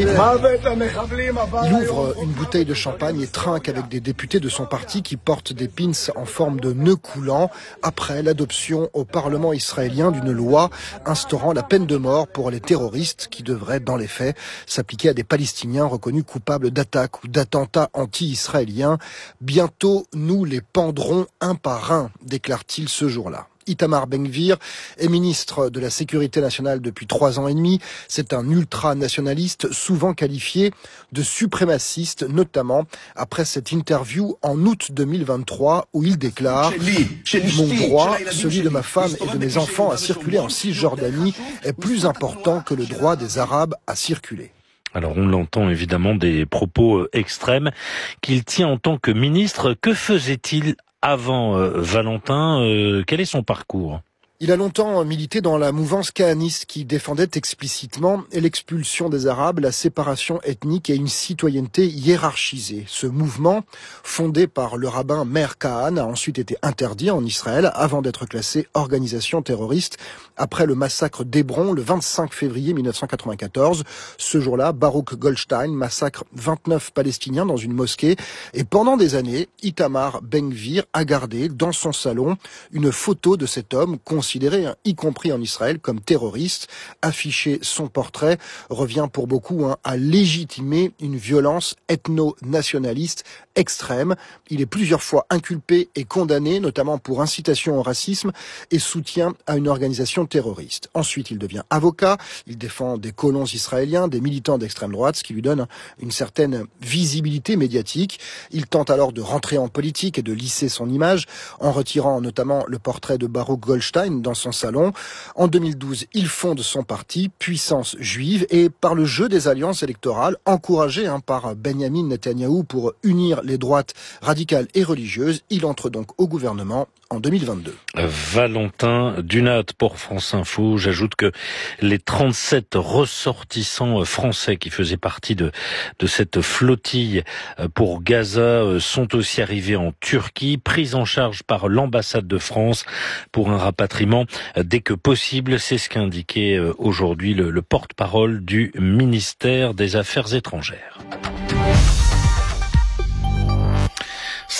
Il ouvre une bouteille de champagne et trinque avec des députés de son parti qui portent des pins en forme de nœud coulant après l'adoption au Parlement israélien d'une loi instaurant la peine de mort pour les terroristes qui devrait, dans les faits, s'appliquer à des Palestiniens reconnus coupables d'attaques ou d'attentats anti-israéliens. Bientôt, nous les pendrons un par un, déclare-t-il ce jour-là. Itamar Ben-Gvir est ministre de la Sécurité nationale depuis 3 ans et demi. C'est un ultranationaliste souvent qualifié de suprémaciste, notamment après cette interview en août 2023 où il déclare « Mon droit, celui de ma femme et de mes enfants à circuler en Cisjordanie est plus important que le droit des Arabes à circuler ». Alors on l'entend évidemment des propos extrêmes qu'il tient en tant que ministre. Que faisait-il avant Valentin, quel est son parcours ? Il a longtemps milité dans la mouvance kahaniste qui défendait explicitement l'expulsion des Arabes, la séparation ethnique et une citoyenneté hiérarchisée. Ce mouvement, fondé par le rabbin Meir Kahan, a ensuite été interdit en Israël avant d'être classé organisation terroriste après le massacre d'Hébron le 25 février 1994. Ce jour-là, Baruch Goldstein massacre 29 Palestiniens dans une mosquée et pendant des années, Itamar Ben-Gvir a gardé dans son salon une photo de cet homme considéré, y compris en Israël, comme terroriste. Afficher son portrait revient pour beaucoup à légitimer une violence ethno-nationaliste extrême. Il est plusieurs fois inculpé et condamné, notamment pour incitation au racisme et soutien à une organisation terroriste. Ensuite, il devient avocat, il défend des colons israéliens, des militants d'extrême droite, ce qui lui donne une certaine visibilité médiatique. Il tente alors de rentrer en politique et de lisser son image, en retirant notamment le portrait de Baruch Goldstein dans son salon. En 2012, il fonde son parti, Puissance Juive, et par le jeu des alliances électorales, encouragé par Benjamin Netanyahou pour unir les droites radicales et religieuses, il entre donc au gouvernement en 2022. Valentin Dunat pour France Info. J'ajoute que les 37 ressortissants français qui faisaient partie de cette flottille pour Gaza sont aussi arrivés en Turquie, pris en charge par l'ambassade de France pour un rapatriement dès que possible. C'est ce qu'a indiqué aujourd'hui le porte-parole du ministère des Affaires étrangères.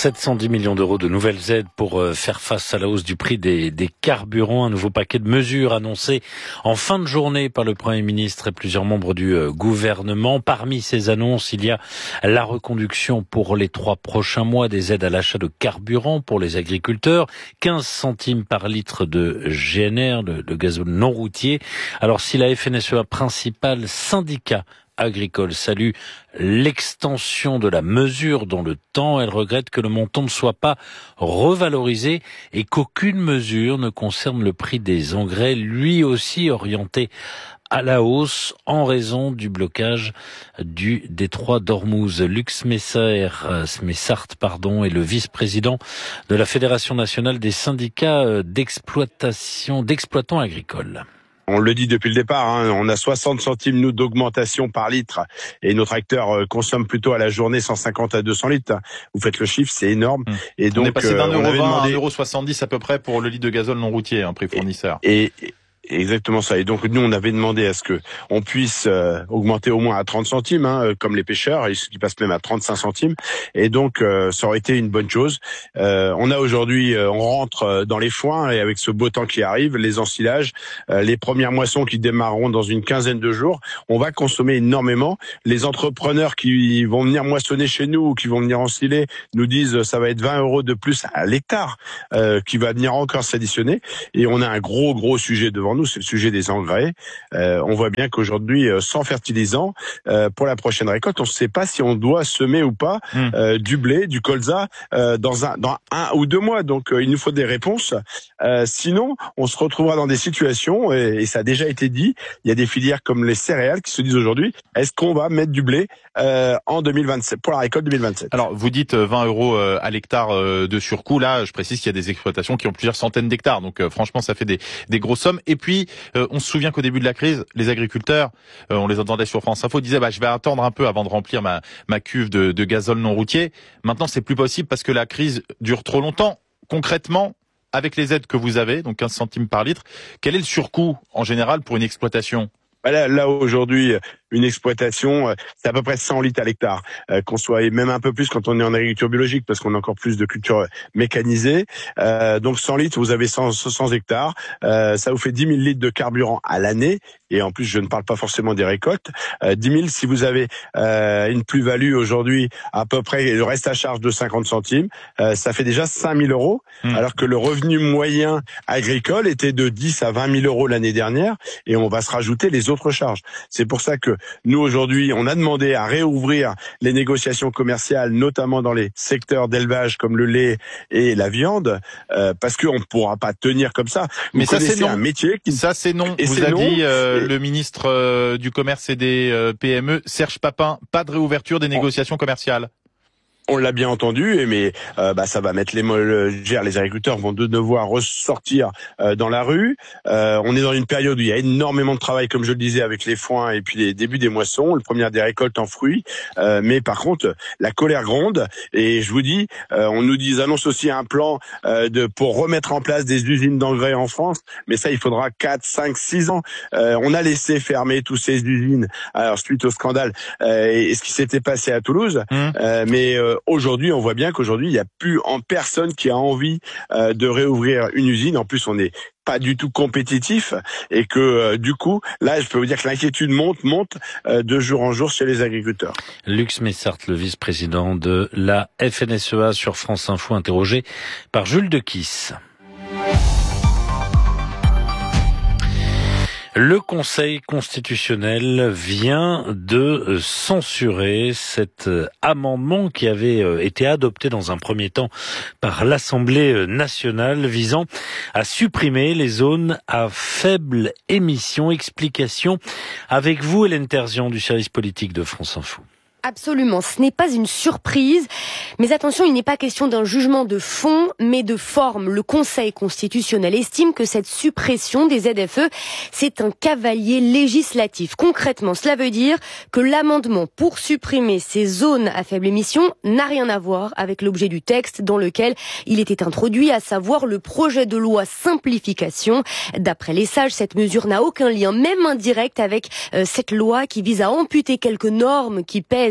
710 millions d'euros de nouvelles aides pour faire face à la hausse du prix des carburants. Un nouveau paquet de mesures annoncé en fin de journée par le Premier ministre et plusieurs membres du gouvernement. Parmi ces annonces, il y a la reconduction pour les 3 prochains mois des aides à l'achat de carburant pour les agriculteurs. 15 centimes par litre de GNR, de gazole non routier. Alors si la FNSEA, principal syndicat agricole, salue l'extension de la mesure dans le temps, elle regrette que le montant ne soit pas revalorisé et qu'aucune mesure ne concerne le prix des engrais, lui aussi orienté à la hausse en raison du blocage du détroit d'Ormuz. Lux Messart est le vice-président de la Fédération nationale des syndicats d'exploitants agricoles. On le dit depuis le départ, on a 60 centimes, nous, d'augmentation par litre. Et nos tracteurs consomment plutôt à la journée 150 à 200 litres. Vous faites le chiffre, c'est énorme. Et donc, on est passé d'1,20 à 1,70 € à peu près pour le litre de gazole non routier, prix fournisseur. Exactement ça. Et donc nous, on avait demandé à ce que on puisse augmenter au moins à 30 centimes, comme les pêcheurs, et ceux qui passent même à 35 centimes. Et donc ça aurait été une bonne chose. On a aujourd'hui, on rentre dans les foins, et avec ce beau temps qui arrive, les ensilages, les premières moissons qui démarreront dans une quinzaine de jours, on va consommer énormément. Les entrepreneurs qui vont venir moissonner chez nous ou qui vont venir ensiler nous disent ça va être 20 € de plus à l'hectare qui va venir encore s'additionner. Et on a un gros sujet devant nous, c'est le sujet des engrais. On voit bien qu'aujourd'hui, sans fertilisant, pour la prochaine récolte, on ne sait pas si on doit semer ou pas du blé, du colza dans un ou 2 mois. Donc il nous faut des réponses. Sinon, on se retrouvera dans des situations, et ça a déjà été dit, il y a des filières comme les céréales qui se disent aujourd'hui, est-ce qu'on va mettre du blé en 2027 pour la récolte 2027? Alors vous dites 20 € à l'hectare de surcoût. Là, je précise qu'il y a des exploitations qui ont plusieurs centaines d'hectares. Donc franchement, ça fait des grosses sommes. Et puis, on se souvient qu'au début de la crise, les agriculteurs, on les entendait sur France Info, disaient je vais attendre un peu avant de remplir ma cuve de gazole non routier. Maintenant, c'est plus possible parce que la crise dure trop longtemps. Concrètement, avec les aides que vous avez, donc 15 centimes par litre, quel est le surcoût en général pour une exploitation? Là aujourd'hui, une exploitation, c'est à peu près 100 litres à l'hectare, qu'on soit, et même un peu plus quand on est en agriculture biologique, parce qu'on a encore plus de cultures mécanisées. Donc 100 litres, vous avez 100 hectares, ça vous fait 10 000 litres de carburant à l'année, et en plus je ne parle pas forcément des récoltes. 10 000, si vous avez une plus-value aujourd'hui à peu près, le reste à charge de 50 centimes, ça fait déjà 5 000 €, alors que le revenu moyen agricole était de 10 à 20 000 € l'année dernière, et on va se rajouter les autres charges. C'est pour ça que nous, aujourd'hui, on a demandé à réouvrir les négociations commerciales, notamment dans les secteurs d'élevage comme le lait et la viande, parce qu'on ne pourra pas tenir comme ça. Mais ça, c'est non. Un métier qui... Ça, c'est non. Vous a dit le ministre du Commerce et des PME, Serge Papin, pas de réouverture des négociations commerciales. On l'a bien entendu, mais ça va mettre les agriculteurs vont devoir ressortir dans la rue. On est dans une période où il y a énormément de travail, comme je le disais, avec les foins et puis les débuts des moissons, le premier des récoltes en fruits. Mais par contre, la colère gronde, et je vous dis, on nous annonce aussi un plan pour remettre en place des usines d'engrais en France, mais ça, il faudra 4, 5, 6 ans. On a laissé fermer toutes ces usines, alors suite au scandale et ce qui s'était passé à Toulouse, mais aujourd'hui, on voit bien qu'aujourd'hui, il n'y a plus personne qui a envie de réouvrir une usine. En plus, on n'est pas du tout compétitif, et que du coup, là, je peux vous dire que l'inquiétude monte de jour en jour chez les agriculteurs. Lux Messart, le vice-président de la FNSEA, sur France Info, interrogé par Jules Dequisse. Le Conseil constitutionnel vient de censurer cet amendement qui avait été adopté dans un premier temps par l'Assemblée nationale visant à supprimer les zones à faible émission. Explication avec vous, Hélène Terzian du service politique de France Info. Absolument, ce n'est pas une surprise, mais attention, il n'est pas question d'un jugement de fond, mais de forme. Le Conseil constitutionnel estime que cette suppression des ZFE, c'est un cavalier législatif. Concrètement, cela veut dire que l'amendement pour supprimer ces zones à faible émission n'a rien à voir avec l'objet du texte dans lequel il était introduit, à savoir le projet de loi simplification. D'après les sages, cette mesure n'a aucun lien, même indirect, avec cette loi qui vise à amputer quelques normes qui pèsent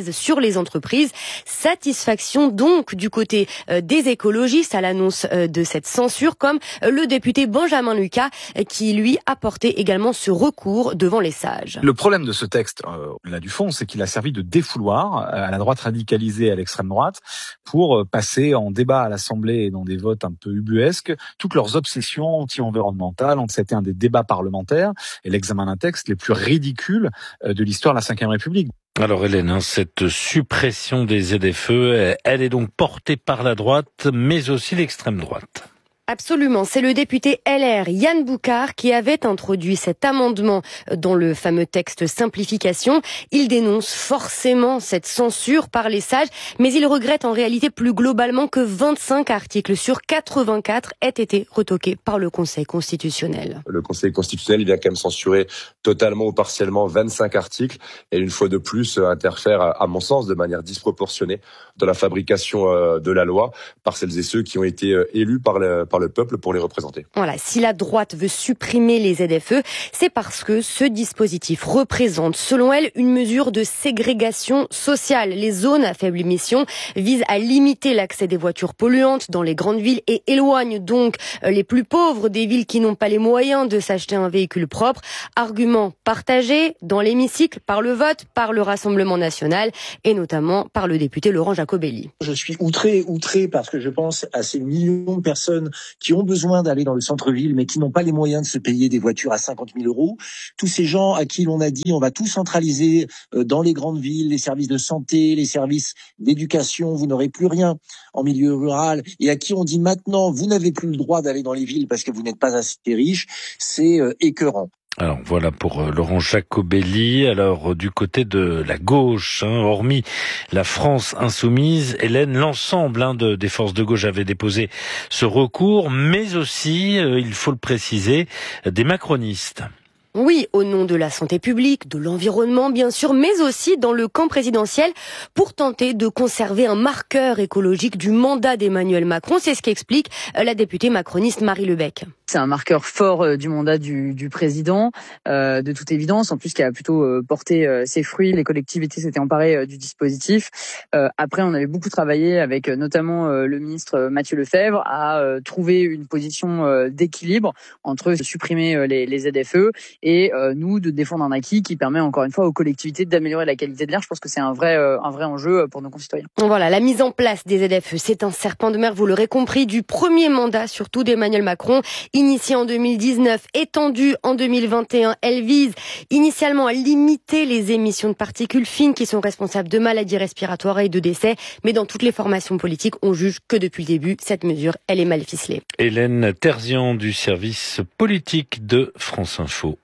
pèse sur les entreprises. Satisfaction donc du côté des écologistes à l'annonce de cette censure, comme le député Benjamin Lucas qui lui a porté également ce recours devant les sages. Le problème de ce texte, au-delà du fond, c'est qu'il a servi de défouloir à la droite radicalisée et à l'extrême droite pour passer en débat à l'Assemblée et dans des votes un peu ubuesques toutes leurs obsessions anti-environnementales. C'était un des débats parlementaires et l'examen d'un texte les plus ridicules de l'histoire de la Ve République. Alors Hélène, cette suppression des ZFE, elle est donc portée par la droite, mais aussi l'extrême droite. Absolument, c'est le député LR Yann Boucard qui avait introduit cet amendement dans le fameux texte simplification. Il dénonce forcément cette censure par les sages, mais il regrette en réalité plus globalement que 25 articles sur 84 aient été retoqués par le Conseil constitutionnel. Le Conseil constitutionnel vient quand même censurer totalement ou partiellement 25 articles et une fois de plus interfère, à mon sens, de manière disproportionnée dans la fabrication de la loi par celles et ceux qui ont été élus par le peuple pour les représenter. Voilà, si la droite veut supprimer les ZFE, c'est parce que ce dispositif représente, selon elle, une mesure de ségrégation sociale. Les zones à faible émission visent à limiter l'accès des voitures polluantes dans les grandes villes et éloignent donc les plus pauvres des villes qui n'ont pas les moyens de s'acheter un véhicule propre. Argument partagé dans l'hémicycle par le vote, par le Rassemblement national et notamment par le député Laurent Jacobelli. Je suis outré parce que je pense à ces millions de personnes qui ont besoin d'aller dans le centre-ville, mais qui n'ont pas les moyens de se payer des voitures à 50 000 €. Tous ces gens à qui l'on a dit on va tout centraliser dans les grandes villes, les services de santé, les services d'éducation, vous n'aurez plus rien en milieu rural, et à qui on dit maintenant vous n'avez plus le droit d'aller dans les villes parce que vous n'êtes pas assez riche, c'est écœurant. Alors voilà pour Laurent Jacobelli. Alors du côté de la gauche, hormis la France insoumise, Hélène, l'ensemble des forces de gauche avait déposé ce recours, mais aussi, il faut le préciser, des macronistes. Oui, au nom de la santé publique, de l'environnement bien sûr, mais aussi dans le camp présidentiel pour tenter de conserver un marqueur écologique du mandat d'Emmanuel Macron. C'est ce qu'explique la députée macroniste Marie Lebec. C'est un marqueur fort du mandat du président, de toute évidence, en plus qui a plutôt porté ses fruits. Les collectivités s'étaient emparées du dispositif. Après, on avait beaucoup travaillé avec notamment le ministre Mathieu Lefebvre à trouver une position d'équilibre entre supprimer les ZFE et nous de défendre un acquis qui permet encore une fois aux collectivités d'améliorer la qualité de l'air. Je pense que c'est un vrai enjeu pour nos concitoyens. Voilà, la mise en place des ZFE, c'est un serpent de mer, vous l'aurez compris, du premier mandat surtout d'Emmanuel Macron. Initiée en 2019, étendue en 2021, elle vise initialement à limiter les émissions de particules fines qui sont responsables de maladies respiratoires et de décès. Mais dans toutes les formations politiques, on juge que depuis le début, cette mesure, elle est mal ficelée. Hélène Terzian du service politique de France Info.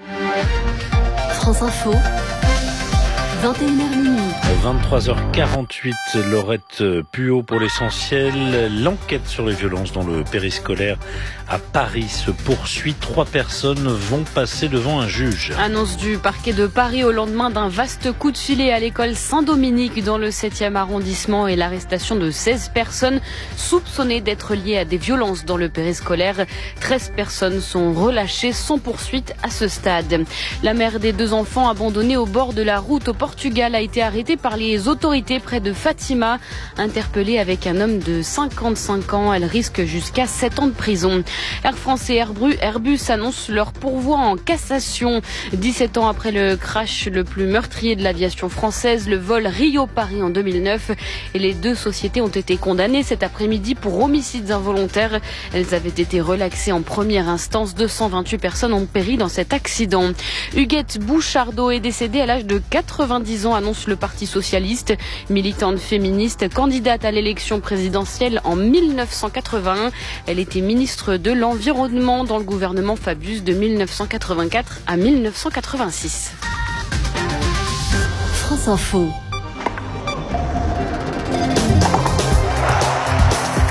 France Info, 21h minuit. 23h48, Laurette Puot pour l'essentiel. L'enquête sur les violences dans le périscolaire à Paris se poursuit. 3 personnes vont passer devant un juge. Annonce du parquet de Paris au lendemain d'un vaste coup de filet à l'école Saint-Dominique dans le 7e arrondissement et l'arrestation de 16 personnes soupçonnées d'être liées à des violences dans le périscolaire. 13 personnes sont relâchées sans poursuite à ce stade. La mère des 2 enfants abandonnés au bord de la route au Portugal a été arrêtée par les autorités près de Fatima. Interpellée avec un homme de 55 ans, elle risque jusqu'à 7 ans de prison. Air France et Airbus annoncent leur pourvoi en cassation. 17 ans après le crash le plus meurtrier de l'aviation française, le vol Rio-Paris en 2009. Et les 2 sociétés ont été condamnées cet après-midi pour homicides involontaires. Elles avaient été relaxées en première instance. 228 personnes ont péri dans cet accident. Huguette Bouchardot est décédée à l'âge de 90 ans, annonce le Parti socialiste. Militante féministe, candidate à l'élection présidentielle en 1981. Elle était ministre de l'Environnement dans le gouvernement Fabius de 1984 à 1986. France Info.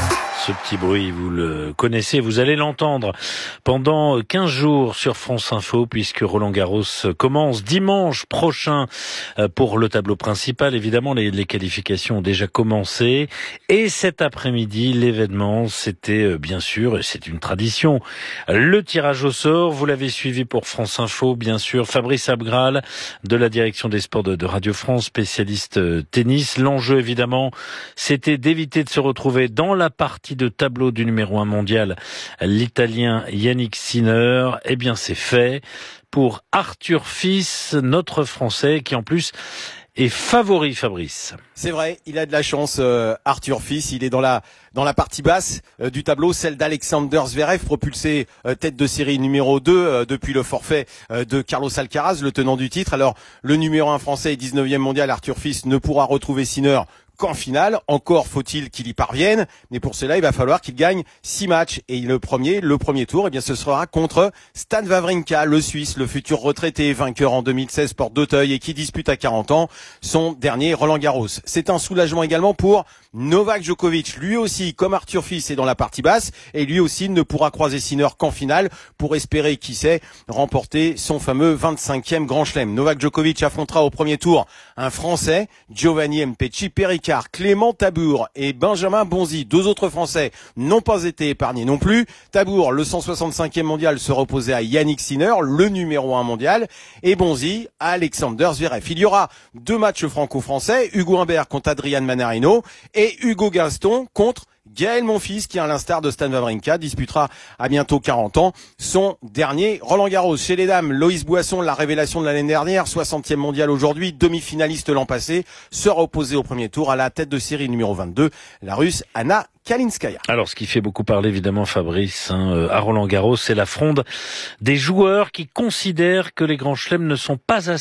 Ce petit bruit, vous le connaissez, vous allez l'entendre pendant 15 jours sur France Info, puisque Roland Garros commence dimanche prochain pour le tableau principal. Évidemment, les qualifications ont déjà commencé. Et cet après-midi, l'événement, c'était bien sûr, c'est une tradition, le tirage au sort. Vous l'avez suivi pour France Info, bien sûr. Fabrice Abgral, de la direction des sports de Radio France, spécialiste tennis. L'enjeu, évidemment, c'était d'éviter de se retrouver dans la partie de tableau du numéro 1 mondial, l'Italien Yannick Sinner. Eh bien, c'est fait pour Arthur Fils, notre Français, qui en plus est favori, Fabrice. C'est vrai, il a de la chance, Arthur Fils. Il est dans la partie basse du tableau, celle d'Alexander Zverev, propulsé tête de série numéro 2 depuis le forfait de Carlos Alcaraz, le tenant du titre. Alors, le numéro 1 français et 19e mondial, Arthur Fils, ne pourra retrouver Sinner qu'en finale. Encore faut-il qu'il y parvienne, mais pour cela, il va falloir qu'il gagne 6 matchs. Et le premier tour, eh bien, ce sera contre Stan Wawrinka, le Suisse, le futur retraité, vainqueur en 2016 porte d'Auteuil et qui dispute à 40 ans son dernier Roland Garros. C'est un soulagement également pour Novak Djokovic. Lui aussi, comme Arthur Fils, est dans la partie basse et lui aussi ne pourra croiser Sinner qu'en finale pour espérer, qui sait, remporter son fameux 25e Grand Chelem. Novak Djokovic affrontera au premier tour un Français, Giovanni Mpetshi Péricard, Clément Tabour et Benjamin Bonzi. 2 autres Français n'ont pas été épargnés non plus. Tabour, le 165e mondial, sera opposé à Yannick Sinner, le numéro 1 mondial, et Bonzi à Alexander Zverev. Il y aura 2 matchs franco-français, Hugo Humbert contre Adrian Manarino et Hugo Gaston contre Gaël Monfils, qui, à l'instar de Stan Wawrinka, disputera à bientôt 40 ans son dernier Roland Garros. Chez les dames, Loïs Boisson, la révélation de l'année dernière, 60e mondial aujourd'hui, demi-finaliste l'an passé, sera opposée au premier tour à la tête de série numéro 22, la Russe Anna Kalinskaya. Alors, ce qui fait beaucoup parler, évidemment, Fabrice, à Roland Garros, c'est la fronde des joueurs qui considèrent que les grands chelems ne sont pas assez